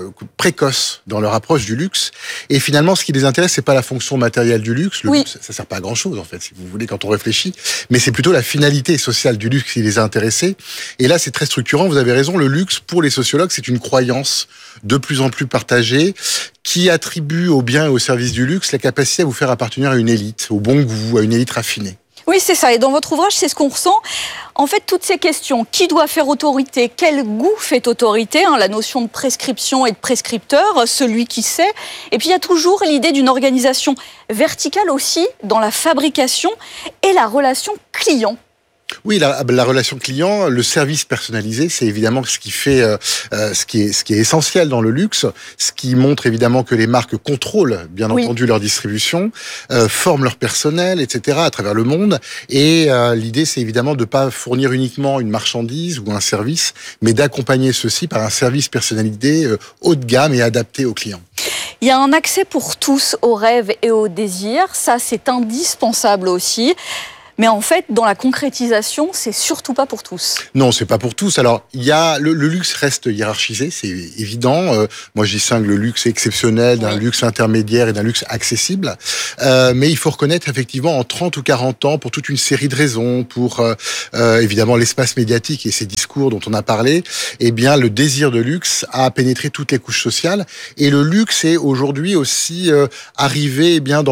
précoces dans leur approche du luxe. Et finalement, ce qui les intéresse, c'est pas la fonction matérielle du luxe. Le luxe, ça sert pas à grand-chose, en fait, si vous voulez, quand on réfléchit. Mais c'est plutôt la finalité sociale du luxe qui les a intéressés. Et là, c'est très structurant. Vous avez raison. Le luxe, pour les sociologues, c'est une croyance de plus en plus partagée qui attribue aux biens et aux services du luxe la capacité à vous faire appartenir à une élite, au bon goût, à une élite raffinée. Oui, c'est ça. Et dans votre ouvrage, c'est ce qu'on ressent. En fait, toutes ces questions, qui doit faire autorité, quel goût fait autorité, la notion de prescription et de prescripteur, celui qui sait. Et puis, il y a toujours l'idée d'une organisation verticale aussi dans la fabrication et la relation client. Oui, la relation client, le service personnalisé, c'est évidemment ce qui fait, ce qui est essentiel dans le luxe, ce qui montre évidemment que les marques contrôlent, bien entendu, leur distribution, forment leur personnel, etc. à travers le monde. Et l'idée, c'est évidemment de pas fournir uniquement une marchandise ou un service, mais d'accompagner ceci par un service personnalisé haut de gamme et adapté aux clients. Il y a un accès pour tous aux rêves et aux désirs. Ça, c'est indispensable aussi. Mais en fait, dans la concrétisation, c'est surtout pas pour tous. Non, c'est pas pour tous. Alors, il y a le luxe reste hiérarchisé, c'est évident. Moi, je distingue le luxe exceptionnel d'un luxe intermédiaire et d'un luxe accessible. Mais il faut reconnaître effectivement en 30 ou 40 ans, pour toute une série de raisons, pour évidemment l'espace médiatique et ces discours dont on a parlé, eh bien, le désir de luxe a pénétré toutes les couches sociales. Et le luxe est aujourd'hui aussi arrivé, eh bien, dans